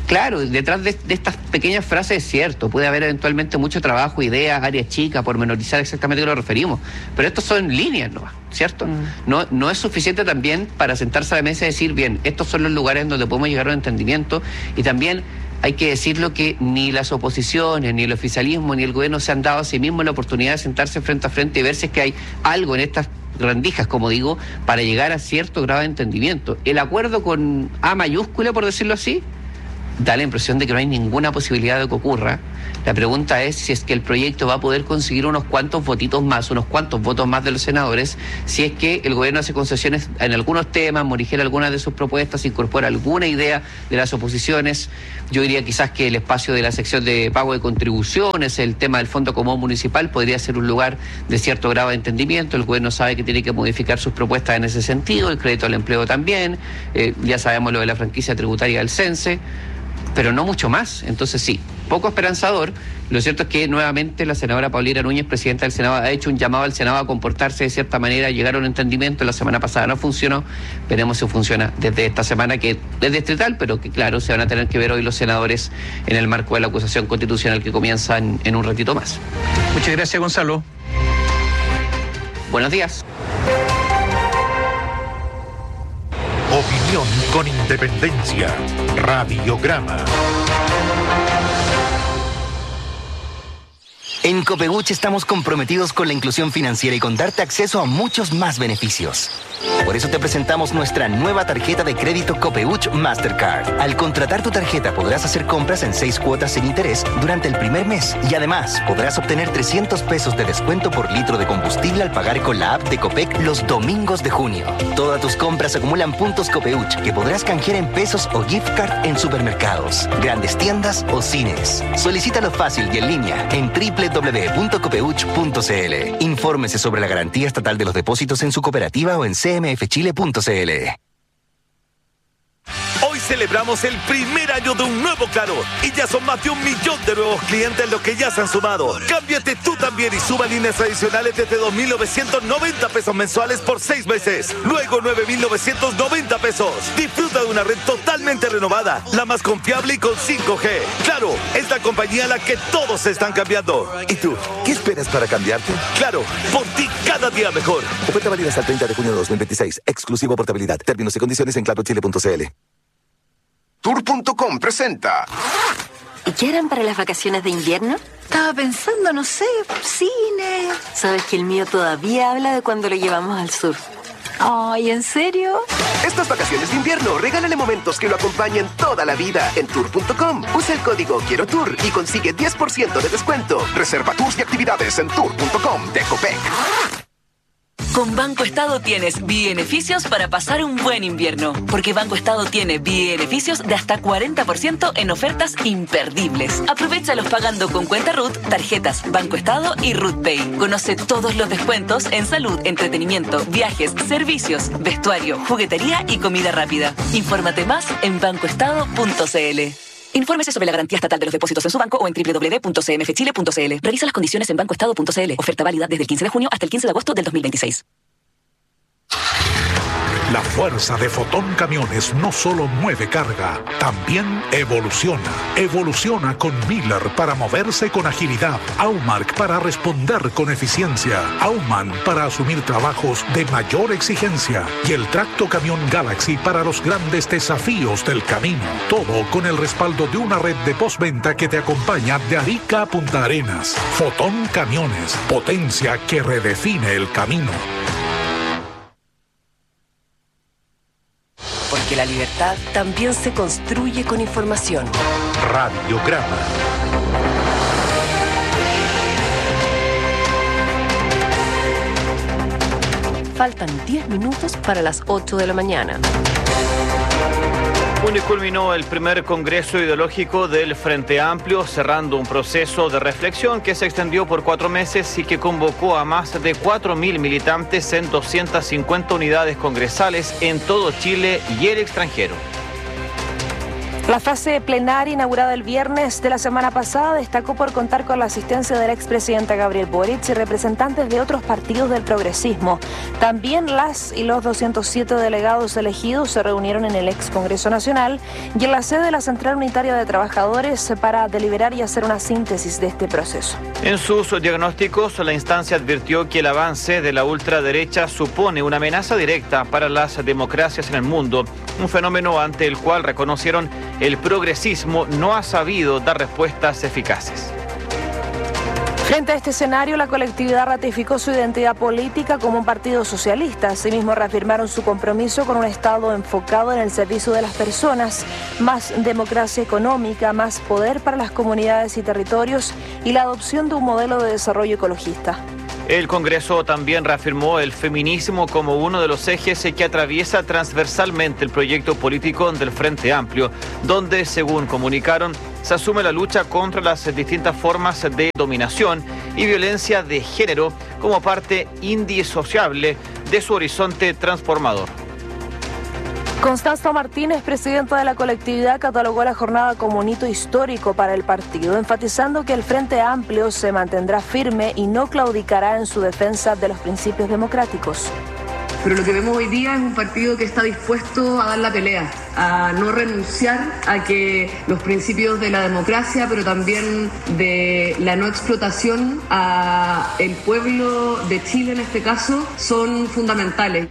Claro, detrás de estas pequeñas frases es cierto, puede haber eventualmente mucho trabajo, ideas, áreas chicas, pormenorizar exactamente a qué nos referimos, pero estos son líneas, ¿cierto? No es suficiente también para sentarse a la mesa y decir, bien, estos son los lugares donde podemos llegar a un entendimiento, y también hay que decirlo que ni las oposiciones, ni el oficialismo, ni el gobierno se han dado a sí mismos la oportunidad de sentarse frente a frente y ver si es que hay algo en estas rendijas, como digo, para llegar a cierto grado de entendimiento. El acuerdo con A mayúscula, por decirlo así, da la impresión de que no hay ninguna posibilidad de que ocurra. La pregunta es si es que el proyecto va a poder conseguir unos cuantos votos más de los senadores, si es que el gobierno hace concesiones en algunos temas, morigera algunas de sus propuestas, incorpora alguna idea de las oposiciones. Yo diría quizás que el espacio de la sección de pago de contribuciones, el tema del Fondo Común Municipal, podría ser un lugar de cierto grado de entendimiento. El gobierno sabe que tiene que modificar sus propuestas en ese sentido, el crédito al empleo también, ya sabemos lo de la franquicia tributaria del CENSE, pero no mucho más. Entonces sí, poco esperanzador. Lo cierto es que nuevamente la senadora Paulina Núñez, presidenta del Senado, ha hecho un llamado al Senado a comportarse de cierta manera, a llegar a un entendimiento. La semana pasada no funcionó, veremos si funciona desde esta semana, que es distrital, pero que claro, se van a tener que ver hoy los senadores en el marco de la acusación constitucional que comienza en un ratito más.
Muchas gracias, Gonzalo.
Buenos días.
Opinión con independencia. Radiograma.
En Copeuch estamos comprometidos con la inclusión financiera y con darte acceso a muchos más beneficios. Por eso te presentamos nuestra nueva tarjeta de crédito Copeuch Mastercard. Al contratar tu tarjeta podrás hacer compras en 6 cuotas sin interés durante el primer mes y además podrás obtener 300 pesos de descuento por litro de combustible al pagar con la app de Copec los domingos de junio. Todas tus compras acumulan puntos Copeuch que podrás canjear en pesos o gift card en supermercados, grandes tiendas o cines. Solicítalo fácil y en línea en www.copeuch.cl. Infórmese sobre la garantía estatal de los depósitos en su cooperativa o en cmfchile.cl.
Hoy celebramos el primer año de un nuevo Claro y ya son más de 1 millón de nuevos clientes los que ya se han sumado. Cámbiate tú también y suma líneas adicionales desde 2.990 pesos mensuales por 6 meses. Luego 9.990 pesos. Disfruta de una red totalmente renovada, la más confiable y con 5G. Claro, es la compañía a la que todos se están cambiando. ¿Y tú? ¿Qué esperas para cambiarte? Claro, por ti cada día mejor.
Oferta válida hasta el 30 de junio de 2026. Exclusivo portabilidad. Términos y condiciones en clarochile.cl.
Tour.com presenta.
¿Y qué harán para las vacaciones de invierno?
Estaba pensando, no sé, cine.
¿Sabes que el mío todavía habla de cuando lo llevamos al sur?
Ay, ¿en serio?
Estas vacaciones de invierno, regálale momentos que lo acompañen toda la vida en Tour.com. Usa el código Quiero Tour y consigue 10% de descuento. Reserva tours y actividades en Tour.com de Copec.
Con Banco Estado tienes beneficios para pasar un buen invierno, porque Banco Estado tiene beneficios de hasta 40% en ofertas imperdibles. Aprovéchalos pagando con cuenta RUT, tarjetas Banco Estado y RUT Pay. Conoce todos los descuentos en salud, entretenimiento, viajes, servicios, vestuario, juguetería y comida rápida. Infórmate más en bancoestado.cl. Infórmese sobre la garantía estatal de los depósitos en su banco o en www.cmfchile.cl. Revisa las condiciones en bancoestado.cl. Oferta válida desde el 15 de junio hasta el 15 de agosto del 2026.
La fuerza de Fotón Camiones no solo mueve carga, también evoluciona. Evoluciona con Miller para moverse con agilidad, Aumark para responder con eficiencia, Aumann para asumir trabajos de mayor exigencia y el Tracto Camión Galaxy para los grandes desafíos del camino. Todo con el respaldo de una red de postventa que te acompaña de Arica a Punta Arenas. Fotón Camiones, potencia que redefine el camino.
Porque la libertad también se construye con información.
Radiograma.
Faltan 10 minutos para las 8 de la mañana.
Bueno, y culminó el primer congreso ideológico del Frente Amplio, cerrando un proceso de reflexión que se extendió por 4 meses y que convocó a más de 4.000 militantes en 250 unidades congresales en todo Chile y el extranjero.
La fase plenaria inaugurada el viernes de la semana pasada destacó por contar con la asistencia del expresidente Gabriel Boric y representantes de otros partidos del progresismo. También las y los 207 delegados elegidos se reunieron en el ex Congreso Nacional y en la sede de la Central Unitaria de Trabajadores para deliberar y hacer una síntesis de este proceso.
En sus diagnósticos, la instancia advirtió que el avance de la ultraderecha supone una amenaza directa para las democracias en el mundo, un fenómeno ante el cual reconocieron el progresismo no ha sabido dar respuestas eficaces.
Frente a este escenario, la colectividad ratificó su identidad política como un partido socialista. Asimismo, reafirmaron su compromiso con un Estado enfocado en el servicio de las personas, más democracia económica, más poder para las comunidades y territorios y la adopción de un modelo de desarrollo ecologista.
El Congreso también reafirmó el feminismo como uno de los ejes que atraviesa transversalmente el proyecto político del Frente Amplio, donde, según comunicaron, se asume la lucha contra las distintas formas de dominación y violencia de género como parte indisociable de su horizonte transformador.
Constanza Martínez, presidenta de la colectividad, catalogó la jornada como un hito histórico para el partido, enfatizando que el Frente Amplio se mantendrá firme y no claudicará en su defensa de los principios democráticos.
Pero lo que vemos hoy día es un partido que está dispuesto a dar la pelea, a no renunciar a que los principios de la democracia, pero también de la no explotación a el pueblo de Chile en este caso, son fundamentales.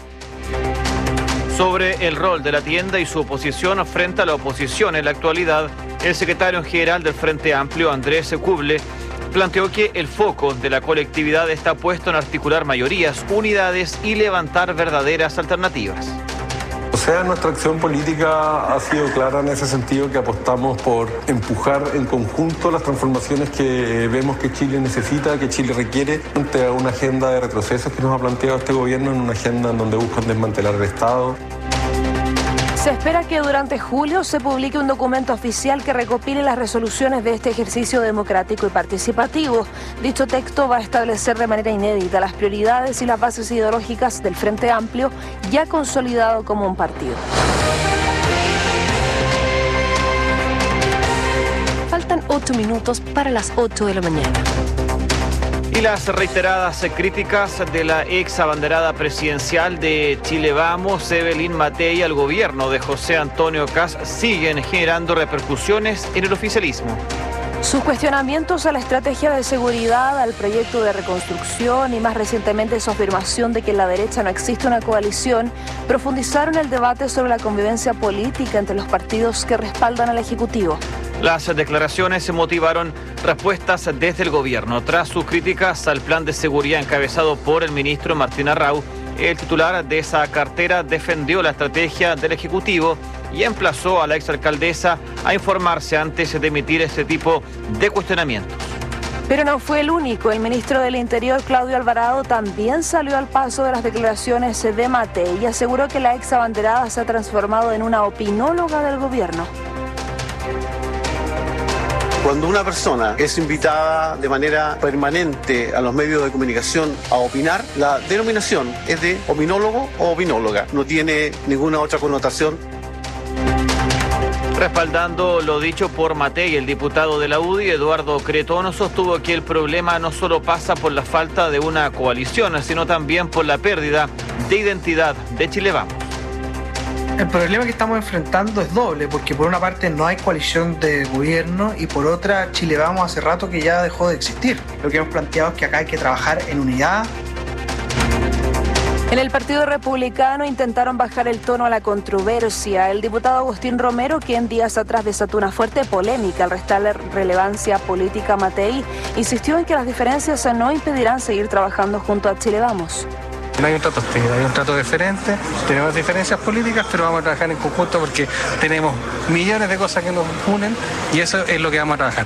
Sobre el rol de la tienda y su oposición frente a la oposición en la actualidad, el secretario general del Frente Amplio, Andrés Kuble, planteó que el foco de la colectividad está puesto en articular mayorías, unidades y levantar verdaderas alternativas.
O sea, nuestra acción política ha sido clara en ese sentido, que apostamos por empujar en conjunto las transformaciones que vemos que Chile necesita, que Chile requiere, ante una agenda de retrocesos que nos ha planteado este gobierno, en una agenda en donde buscan desmantelar el Estado.
Se espera que durante julio se publique un documento oficial que recopile las resoluciones de este ejercicio democrático y participativo. Dicho texto va a establecer de manera inédita las prioridades y las bases ideológicas del Frente Amplio, ya consolidado como un partido.
Faltan 8 minutos para las 8 de la mañana.
Y las reiteradas críticas de la ex abanderada presidencial de Chile Vamos, Evelyn Matei, al gobierno de José Antonio Kast siguen generando repercusiones en el oficialismo.
Sus cuestionamientos a la estrategia de seguridad, al proyecto de reconstrucción y más recientemente su afirmación de que en la derecha no existe una coalición, profundizaron el debate sobre la convivencia política entre los partidos que respaldan al Ejecutivo.
Las declaraciones motivaron respuestas desde el gobierno. Tras sus críticas al plan de seguridad encabezado por el ministro Martín Arrau, el titular de esa cartera defendió la estrategia del Ejecutivo y emplazó a la exalcaldesa a informarse antes de emitir este tipo de cuestionamientos.
Pero no fue el único. El ministro del Interior, Claudio Alvarado, también salió al paso de las declaraciones de Matei y aseguró que la ex abanderada se ha transformado en una opinóloga del gobierno.
Cuando una persona es invitada de manera permanente a los medios de comunicación a opinar, la denominación es de opinólogo o opinóloga. No tiene ninguna otra connotación.
Respaldando lo dicho por Matei, el diputado de la UDI, Eduardo Cretón, sostuvo que el problema no solo pasa por la falta de una coalición, sino también por la pérdida de identidad de Chile Vamos.
El problema que estamos enfrentando es doble, porque por una parte no hay coalición de gobierno y por otra Chile Vamos hace rato que ya dejó de existir. Lo que hemos planteado es que acá hay que trabajar en unidad.
En el Partido Republicano intentaron bajar el tono a la controversia. El diputado Agustín Romero, quien días atrás desató una fuerte polémica al restarle relevancia política a Matei, insistió en que las diferencias no impedirán seguir trabajando junto a Chile Vamos.
No hay un trato hostil, hay un trato diferente, tenemos diferencias políticas, pero vamos a trabajar en conjunto porque tenemos millones de cosas que nos unen y eso es lo que vamos a trabajar.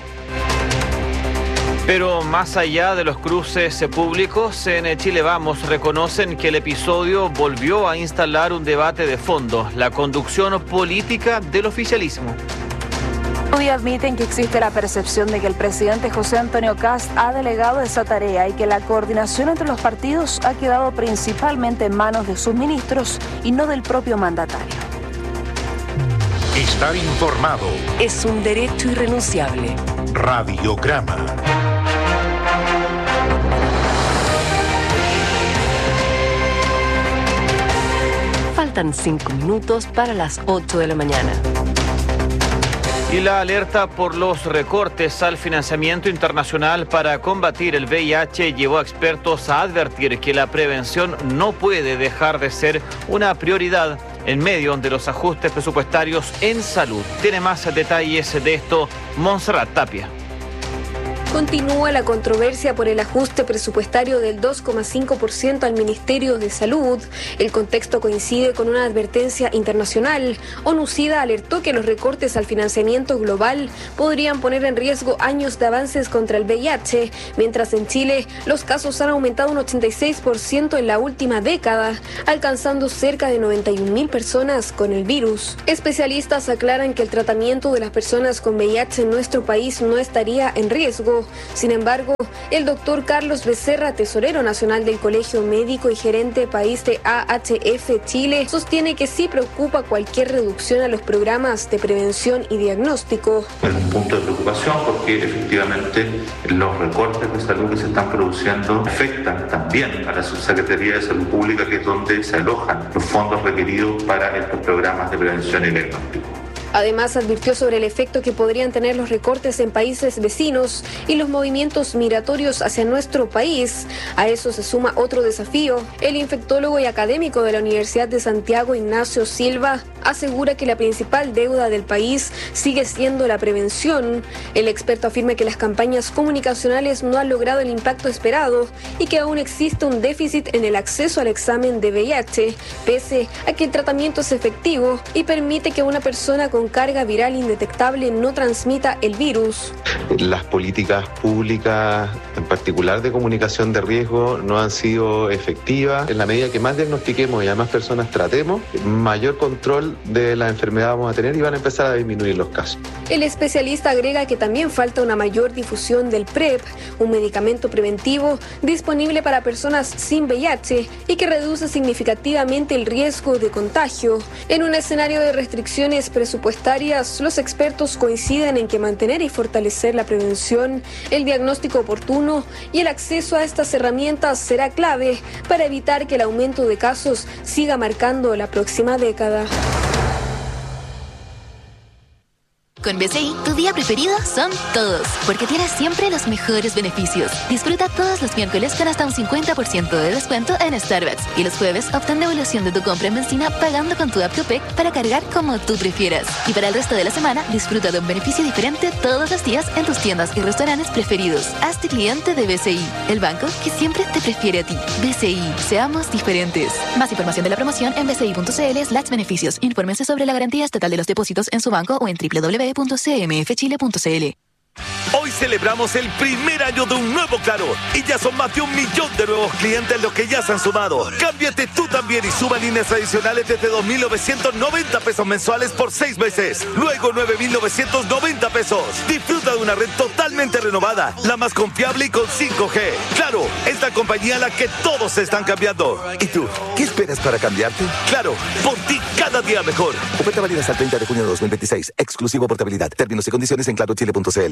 Pero más allá de los cruces públicos, en Chile Vamos reconocen que el episodio volvió a instalar un debate de fondo, la conducción política del oficialismo.
Hoy admiten que existe la percepción de que el presidente José Antonio Kast ha delegado esa tarea y que la coordinación entre los partidos ha quedado principalmente en manos de sus ministros y no del propio mandatario.
Estar informado.
Es un derecho irrenunciable.
Radiograma.
Faltan 5 minutos para las 8 de la mañana.
Y la alerta por los recortes al financiamiento internacional para combatir el VIH llevó a expertos a advertir que la prevención no puede dejar de ser una prioridad en medio de los ajustes presupuestarios en salud. Tiene más detalles de esto Montserrat Tapia.
Continúa la controversia por el ajuste presupuestario del 2,5% al Ministerio de Salud. El contexto coincide con una advertencia internacional. ONU-SIDA alertó que los recortes al financiamiento global podrían poner en riesgo años de avances contra el VIH, mientras en Chile los casos han aumentado un 86% en la última década, alcanzando cerca de 91.000 personas con el virus. Especialistas aclaran que el tratamiento de las personas con VIH en nuestro país no estaría en riesgo. Sin embargo, el doctor Carlos Becerra, tesorero nacional del Colegio Médico y gerente país de AHF Chile, sostiene que sí preocupa cualquier reducción a los programas de prevención y diagnóstico.
Es un punto de preocupación porque efectivamente los recortes de salud que se están produciendo afectan también a la Subsecretaría de Salud Pública, que es donde se alojan los fondos requeridos para estos programas de prevención y diagnóstico.
Además, advirtió sobre el efecto que podrían tener los recortes en países vecinos y los movimientos migratorios hacia nuestro país. A eso se suma otro desafío. El infectólogo y académico de la Universidad de Santiago, Ignacio Silva, asegura que la principal deuda del país sigue siendo la prevención. El experto afirma que las campañas comunicacionales no han logrado el impacto esperado y que aún existe un déficit en el acceso al examen de VIH, pese a que el tratamiento es efectivo y permite que una persona con carga viral indetectable no transmita el virus.
Las políticas públicas, en particular de comunicación de riesgo, no han sido efectivas. En la medida que más diagnostiquemos y a más personas tratemos, mayor control de la enfermedad vamos a tener y van a empezar a disminuir los casos.
El especialista agrega que también falta una mayor difusión del PrEP, un medicamento preventivo disponible para personas sin VIH y que reduce significativamente el riesgo de contagio. En un escenario de restricciones presupuestarias, los expertos coinciden en que mantener y fortalecer la prevención, el diagnóstico oportuno y el acceso a estas herramientas será clave para evitar que el aumento de casos siga marcando la próxima década.
Con BCI, tu día preferido son todos, porque tienes siempre los mejores beneficios. Disfruta todos los miércoles con hasta un 50% de descuento en Starbucks. Y los jueves obtén devolución de tu compra en benzina pagando con tu app Copec para cargar como tú prefieras. Y para el resto de la semana, disfruta de un beneficio diferente todos los días en tus tiendas y restaurantes preferidos. Hazte cliente de BCI, el banco que siempre te prefiere a ti. BCI, seamos diferentes. Más información de la promoción en bci.cl/beneficios. Infórmense sobre la garantía estatal de los depósitos en su banco o en www.cmfchile.cl.
Hoy celebramos el primer año de un nuevo Claro y ya son más de 1 millón de nuevos clientes los que ya se han sumado. Cámbiate tú también y suma líneas adicionales desde 2.990 pesos mensuales por 6 meses. Luego 9.990 pesos. Disfruta de una red totalmente renovada, la más confiable y con 5G. Claro, es la compañía a la que todos se están cambiando.
¿Y tú? ¿Qué esperas para cambiarte?
Claro, por ti cada día mejor.
Oferta válida hasta el 30 de junio de 2026. Exclusivo portabilidad. Términos y condiciones en clarochile.cl.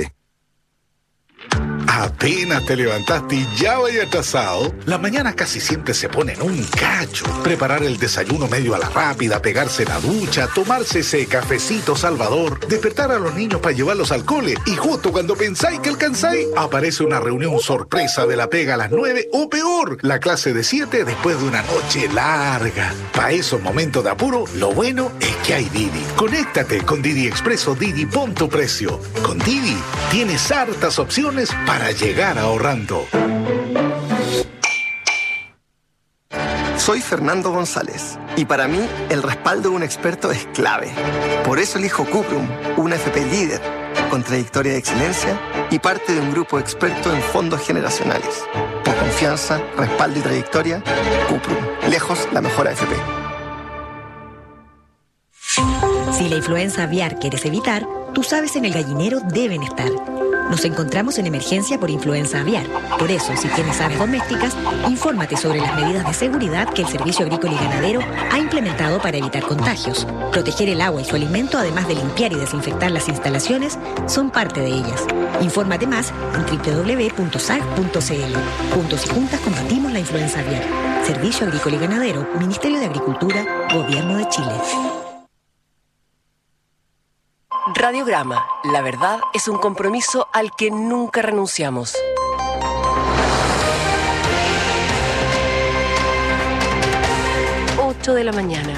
Apenas te levantaste y ya vaya atrasado. La mañana casi siempre se pone en un cacho. Preparar el desayuno medio a la rápida, pegarse la ducha, tomarse ese cafecito salvador, despertar a los niños para llevarlos al cole y justo cuando pensáis que alcanzáis, aparece una reunión sorpresa de la pega a las 9 o peor, la clase de 7 después de una noche larga. Para esos momentos de apuro, lo bueno es que hay Didi. Conéctate con Didi Express o Didi Pon tu Precio. Con Didi tienes hartas opciones para llegar ahorrando.
Soy Fernando González y para mí el respaldo de un experto es clave. Por eso elijo Cuprum, una FP líder, con trayectoria de excelencia y parte de un grupo experto en fondos generacionales. Por confianza, respaldo y trayectoria, Cuprum, lejos la mejor AFP.
Si la influenza aviar quieres evitar, tus aves en el gallinero deben estar.
Nos encontramos en emergencia por influenza aviar. Por eso, si tienes aves domésticas, infórmate sobre las medidas de seguridad que el Servicio Agrícola y Ganadero ha implementado para evitar contagios. Proteger el agua y su alimento, además de limpiar y desinfectar las instalaciones, son parte de ellas. Infórmate más en www.sag.cl. Juntos y juntas combatimos la influenza aviar. Servicio Agrícola y Ganadero, Ministerio de Agricultura, Gobierno de Chile.
Radiograma. La verdad es un compromiso al que nunca renunciamos. De la mañana.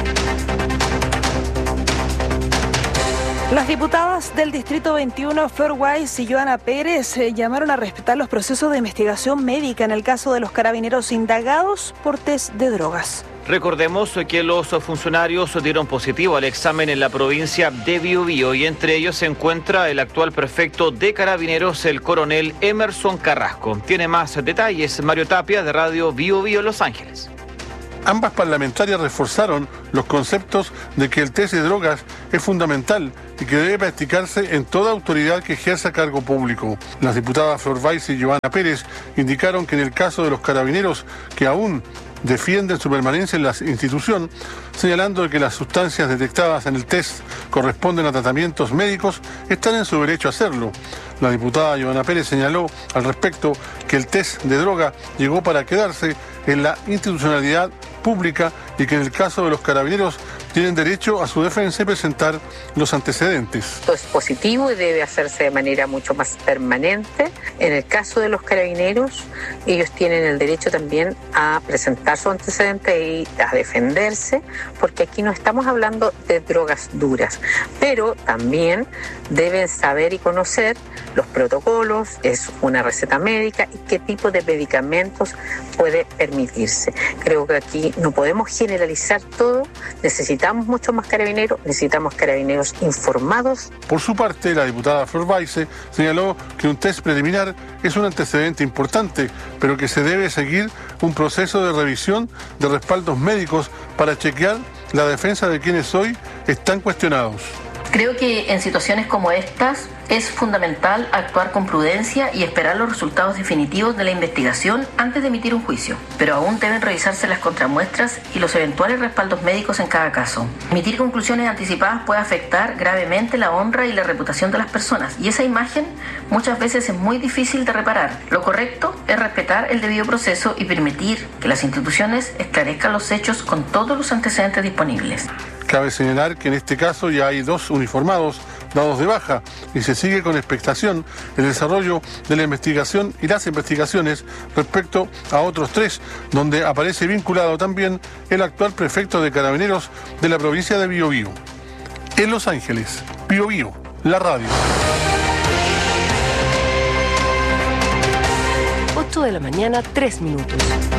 Las diputadas del Distrito 21, Flor Weiss y Joana Pérez, llamaron a respetar los procesos de investigación médica en el caso de los carabineros indagados por test de drogas.
Recordemos que los funcionarios dieron positivo al examen en la provincia de Biobío y entre ellos se encuentra el actual prefecto de Carabineros, el coronel Emerson Carrasco. Tiene más detalles Mario Tapia de Radio Biobío Los Ángeles.
Ambas parlamentarias reforzaron los conceptos de que el test de drogas es fundamental y que debe practicarse en toda autoridad que ejerza cargo público. Las diputadas Flor Weiss y Joana Pérez indicaron que en el caso de los carabineros que aún defienden su permanencia en la institución, señalando que las sustancias detectadas en el test corresponden a tratamientos médicos, están en su derecho a hacerlo. La diputada Joana Pérez señaló al respecto que el test de droga llegó para quedarse en la institucionalidad pública y que en el caso de los carabineros tienen derecho a su defensa y presentar los antecedentes.
Esto es positivo y debe hacerse de manera mucho más permanente. En el caso de los carabineros, ellos tienen el derecho también a presentar sus antecedentes y a defenderse, porque aquí no estamos hablando de drogas duras, pero también deben saber y conocer los protocolos, es una receta médica y qué tipo de medicamentos puede permitirse. Creo que aquí no podemos generalizar todo, necesitamos mucho más carabineros, necesitamos carabineros informados.
Por su parte, la diputada Flor Weiss señaló que un test preliminar es un antecedente importante, pero que se debe seguir un proceso de revisión de respaldos médicos para chequear la defensa de quienes hoy están cuestionados.
Creo que en situaciones como estas es fundamental actuar con prudencia y esperar los resultados definitivos de la investigación antes de emitir un juicio, pero aún deben revisarse las contramuestras y los eventuales respaldos médicos en cada caso. Emitir conclusiones anticipadas puede afectar gravemente la honra y la reputación de las personas, y esa imagen muchas veces es muy difícil de reparar. Lo correcto es respetar el debido proceso y permitir que las instituciones esclarezcan los hechos con todos los antecedentes disponibles.
Cabe señalar que en este caso ya hay 2 uniformados dados de baja y se sigue con expectación el desarrollo de la investigación y las investigaciones respecto a otros 3, donde aparece vinculado también el actual prefecto de Carabineros de la provincia de Biobío. En Los Ángeles, Biobío, la radio.
8 de la mañana, 3 minutos.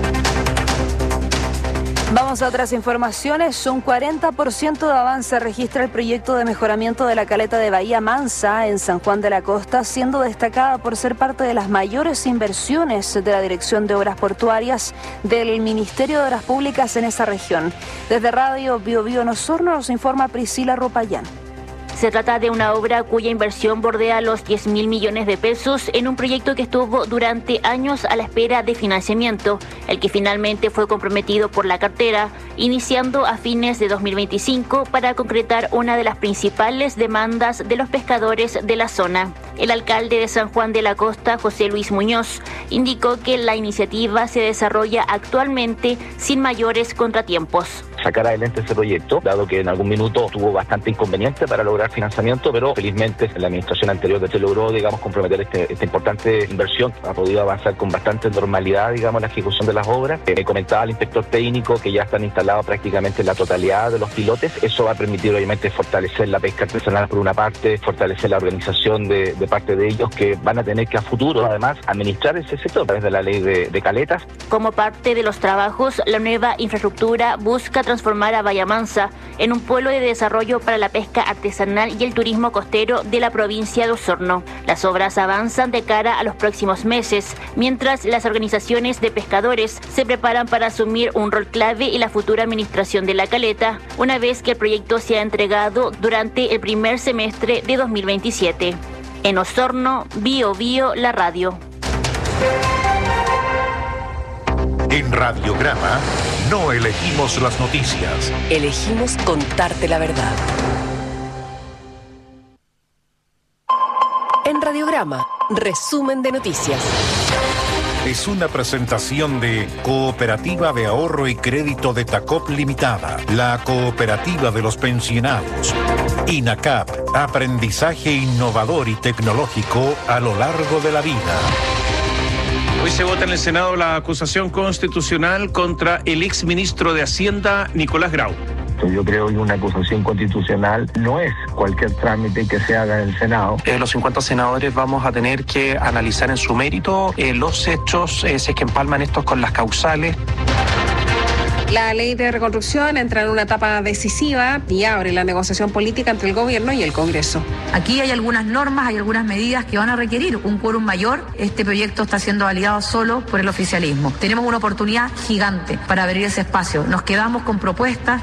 Vamos a otras informaciones. Un 40% de avance registra el proyecto de mejoramiento de la caleta de Bahía Mansa en San Juan de la Costa, siendo destacada por ser parte de las mayores inversiones de la Dirección de Obras Portuarias del Ministerio de Obras Públicas en esa región. Desde Radio Biobío Osorno nos informa Priscila Ropayán.
Se trata de una obra cuya inversión bordea los 10.000 millones de pesos en un proyecto que estuvo durante años a la espera de financiamiento, el que finalmente fue comprometido por la cartera, iniciando a fines de 2025 para concretar una de las principales demandas de los pescadores de la zona. El alcalde de San Juan de la Costa, José Luis Muñoz, indicó que la iniciativa se desarrolla actualmente sin mayores contratiempos.
Sacar adelante ese proyecto, dado que en algún minuto tuvo bastante inconveniente para lograr financiamiento, pero felizmente en la administración anterior se logró, comprometer esta importante inversión. Ha podido avanzar con bastante normalidad, la ejecución de las obras. Me comentaba el inspector técnico que ya están instalados prácticamente la totalidad de los pilotes. Eso va a permitir, obviamente, fortalecer la pesca artesanal por una parte, fortalecer la organización de parte de ellos, que van a tener que a futuro, además, administrar ese sector a través de la ley de caletas.
Como parte de los trabajos, la nueva infraestructura busca transformar a Bahía Mansa en un polo de desarrollo para la pesca artesanal y el turismo costero de la provincia de Osorno. Las obras avanzan de cara a los próximos meses, mientras las organizaciones de pescadores se preparan para asumir un rol clave en la futura administración de la caleta, una vez que el proyecto sea entregado durante el primer semestre de 2027. En Osorno, Bio Bio, la radio.
En Radiograma no elegimos las noticias.
Elegimos contarte la verdad. En Radiograma, resumen de noticias.
Es una presentación de Cooperativa de Ahorro y Crédito de Tacop Limitada, la cooperativa de los pensionados. INACAP, aprendizaje innovador y tecnológico a lo largo de la vida.
Hoy se vota en el Senado la acusación constitucional contra el exministro de Hacienda, Nicolás Grau.
Yo creo que una acusación constitucional no es cualquier trámite que se haga en el Senado.
Los 50 senadores vamos a tener que analizar en su mérito los hechos, si es que empalman estos con las causales.
La ley de reconstrucción entra en una etapa decisiva y abre la negociación política entre el gobierno y el Congreso.
Aquí hay algunas normas, hay algunas medidas que van a requerir un quórum mayor. Este proyecto está siendo validado solo por el oficialismo. Tenemos una oportunidad gigante para abrir ese espacio. Nos quedamos con propuestas.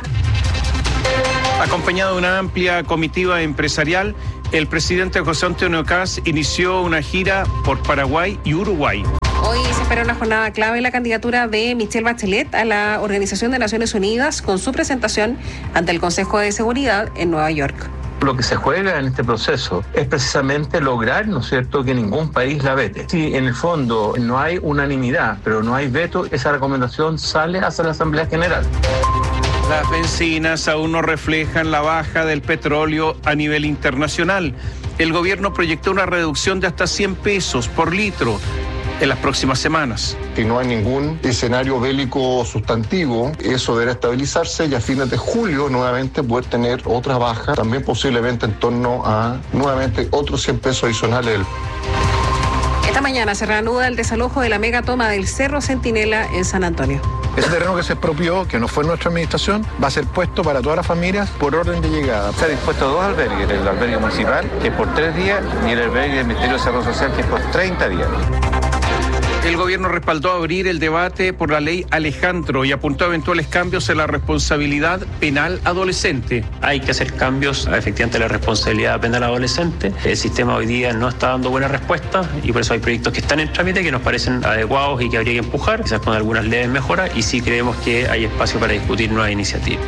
Acompañado de una amplia comitiva empresarial, el presidente José Antonio Kast inició una gira por Paraguay y Uruguay.
Hoy se espera una jornada clave en la candidatura de Michelle Bachelet a la Organización de Naciones Unidas con su presentación ante el Consejo de Seguridad en Nueva York.
Lo que se juega en este proceso es precisamente lograr, ¿no es cierto?, que ningún país la vete. Si en el fondo no hay unanimidad, pero no hay veto, esa recomendación sale hacia la Asamblea General.
Las bencinas aún no reflejan la baja del petróleo a nivel internacional. El gobierno proyectó una reducción de hasta 100 pesos por litro en las próximas semanas.
Si no hay ningún escenario bélico sustantivo, eso deberá estabilizarse y a fines de julio nuevamente poder tener otra baja, también posiblemente en torno a nuevamente otros 100 pesos adicionales.
Esta mañana se reanuda el desalojo de la mega toma del Cerro Centinela en San Antonio.
Ese terreno que se expropió, que no fue nuestra administración, va a ser puesto para todas las familias por orden de llegada.
Se han dispuesto dos albergues, el albergue municipal, que es por 3 días, y el albergue del Ministerio de Desarrollo Social, que es por 30 días.
El gobierno respaldó abrir el debate por la ley Alejandro y apuntó a eventuales cambios en la responsabilidad penal adolescente.
Hay que hacer cambios, efectivamente, en la responsabilidad penal adolescente. El sistema hoy día no está dando buena respuesta y por eso hay proyectos que están en trámite que nos parecen adecuados y que habría que empujar, quizás con algunas leves mejoras, y sí creemos que hay espacio para discutir nuevas iniciativas.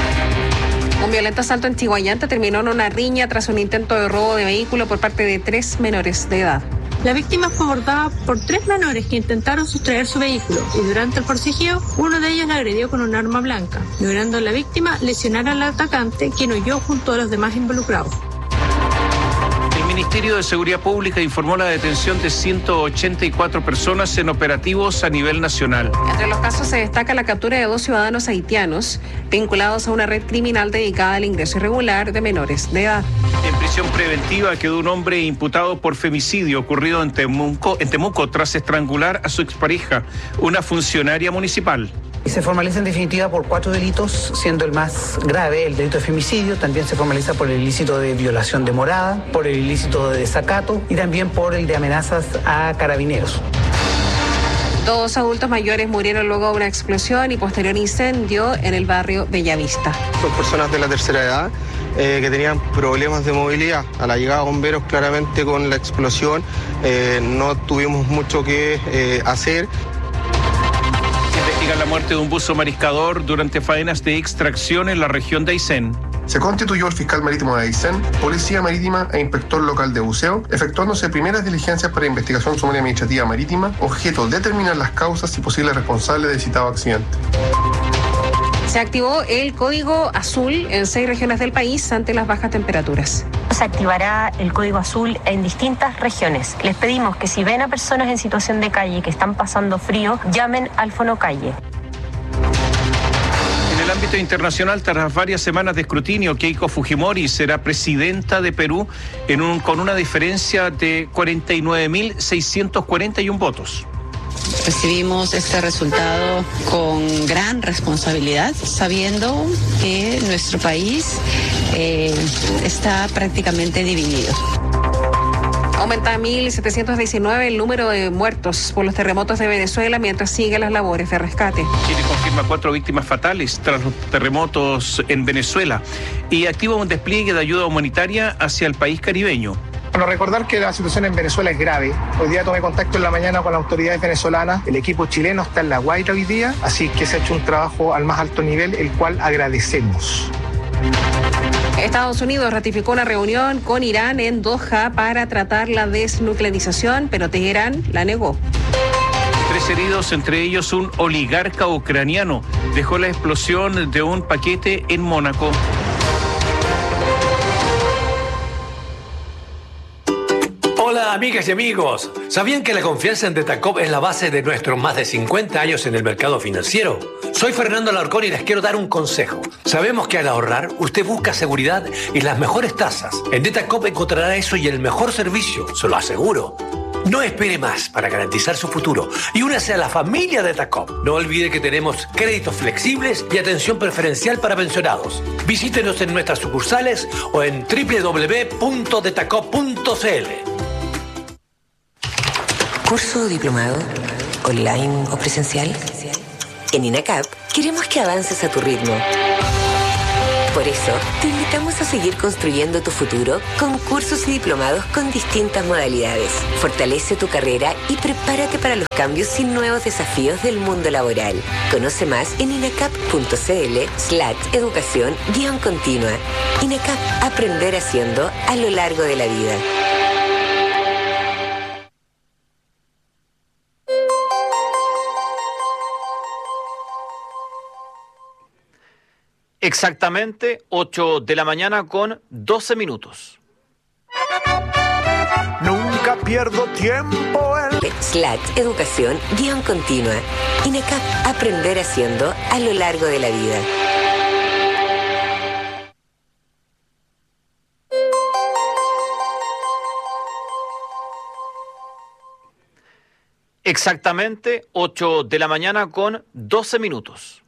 Un violento asalto en Chihuayante terminó en una riña tras un intento de robo de vehículo por parte de 3 menores de edad.
La víctima fue abordada por 3 menores que intentaron sustraer su vehículo y durante el forcejeo uno de ellos la agredió con un arma blanca, logrando a la víctima lesionar al atacante, quien huyó junto a los demás involucrados.
El Ministerio de Seguridad Pública informó la detención de 184 personas en operativos a nivel nacional.
Entre los casos se destaca la captura de 2 ciudadanos haitianos vinculados a una red criminal dedicada al ingreso irregular de menores de edad.
En prisión preventiva quedó un hombre imputado por femicidio ocurrido en Temuco tras estrangular a su expareja, una funcionaria municipal.
Y se formaliza en definitiva por 4 delitos, siendo el más grave el delito de femicidio. También se formaliza por el ilícito de violación de morada, por el ilícito de desacato y también por el de amenazas a carabineros.
2 adultos mayores murieron luego de una explosión y posterior incendio en el barrio Bellavista.
Son personas de la tercera edad que tenían problemas de movilidad. A la llegada de bomberos, claramente con la explosión, no tuvimos mucho que hacer.
La muerte de un buzo mariscador durante faenas de extracción en la región de Aysén.
Se constituyó el fiscal marítimo de Aysén, policía marítima e inspector local de buceo, efectuándose primeras diligencias para investigación sumaria administrativa marítima, objeto de determinar las causas y posibles responsables del citado accidente.
Se activó el código azul en 6 regiones del país ante las bajas temperaturas.
Se activará el código azul en distintas regiones. Les pedimos que si ven a personas en situación de calle que están pasando frío, llamen al Fonocalle.
En el ámbito internacional, tras varias semanas de escrutinio, Keiko Fujimori será presidenta de Perú con una diferencia de 49.641 votos.
Recibimos este resultado con gran responsabilidad, sabiendo que nuestro país está prácticamente dividido.
Aumenta a 1.719 el número de muertos por los terremotos de Venezuela mientras siguen las labores de rescate.
Chile confirma 4 víctimas fatales tras los terremotos en Venezuela y activa un despliegue de ayuda humanitaria hacia el país caribeño.
Bueno, recordar que la situación en Venezuela es grave. Hoy día tomé contacto en la mañana con las autoridades venezolanas. El equipo chileno está en La Guaira hoy día, así que se ha hecho un trabajo al más alto nivel, el cual agradecemos.
Estados Unidos ratificó una reunión con Irán en Doha para tratar la desnuclearización, pero Teherán la negó.
3 heridos, entre ellos un oligarca ucraniano. Dejó la explosión de un paquete en Mónaco.
Hola amigas y amigos, ¿sabían que la confianza en Detacop es la base de nuestros más de 50 años en el mercado financiero? Soy Fernando Alarcón y les quiero dar un consejo. Sabemos que al ahorrar usted busca seguridad y las mejores tasas. En Detacop encontrará eso y el mejor servicio, se lo aseguro. No espere más para garantizar su futuro y únase a la familia Detacop. No olvide que tenemos créditos flexibles y atención preferencial para pensionados. Visítenos en nuestras sucursales o en www.detacop.cl.
¿Curso o diplomado? ¿Online o presencial? En INACAP queremos que avances a tu ritmo. Por eso, te invitamos a seguir construyendo tu futuro con cursos y diplomados con distintas modalidades. Fortalece tu carrera y prepárate para los cambios y nuevos desafíos del mundo laboral. Conoce más en inacap.cl/educación-continua. INACAP, aprender haciendo a lo largo de la vida.
Exactamente 8 de la mañana con 12 minutos.
Nunca pierdo tiempo en /educación-continua. INACAP, aprender haciendo a lo largo de la vida.
Exactamente 8 de la mañana con 12 minutos.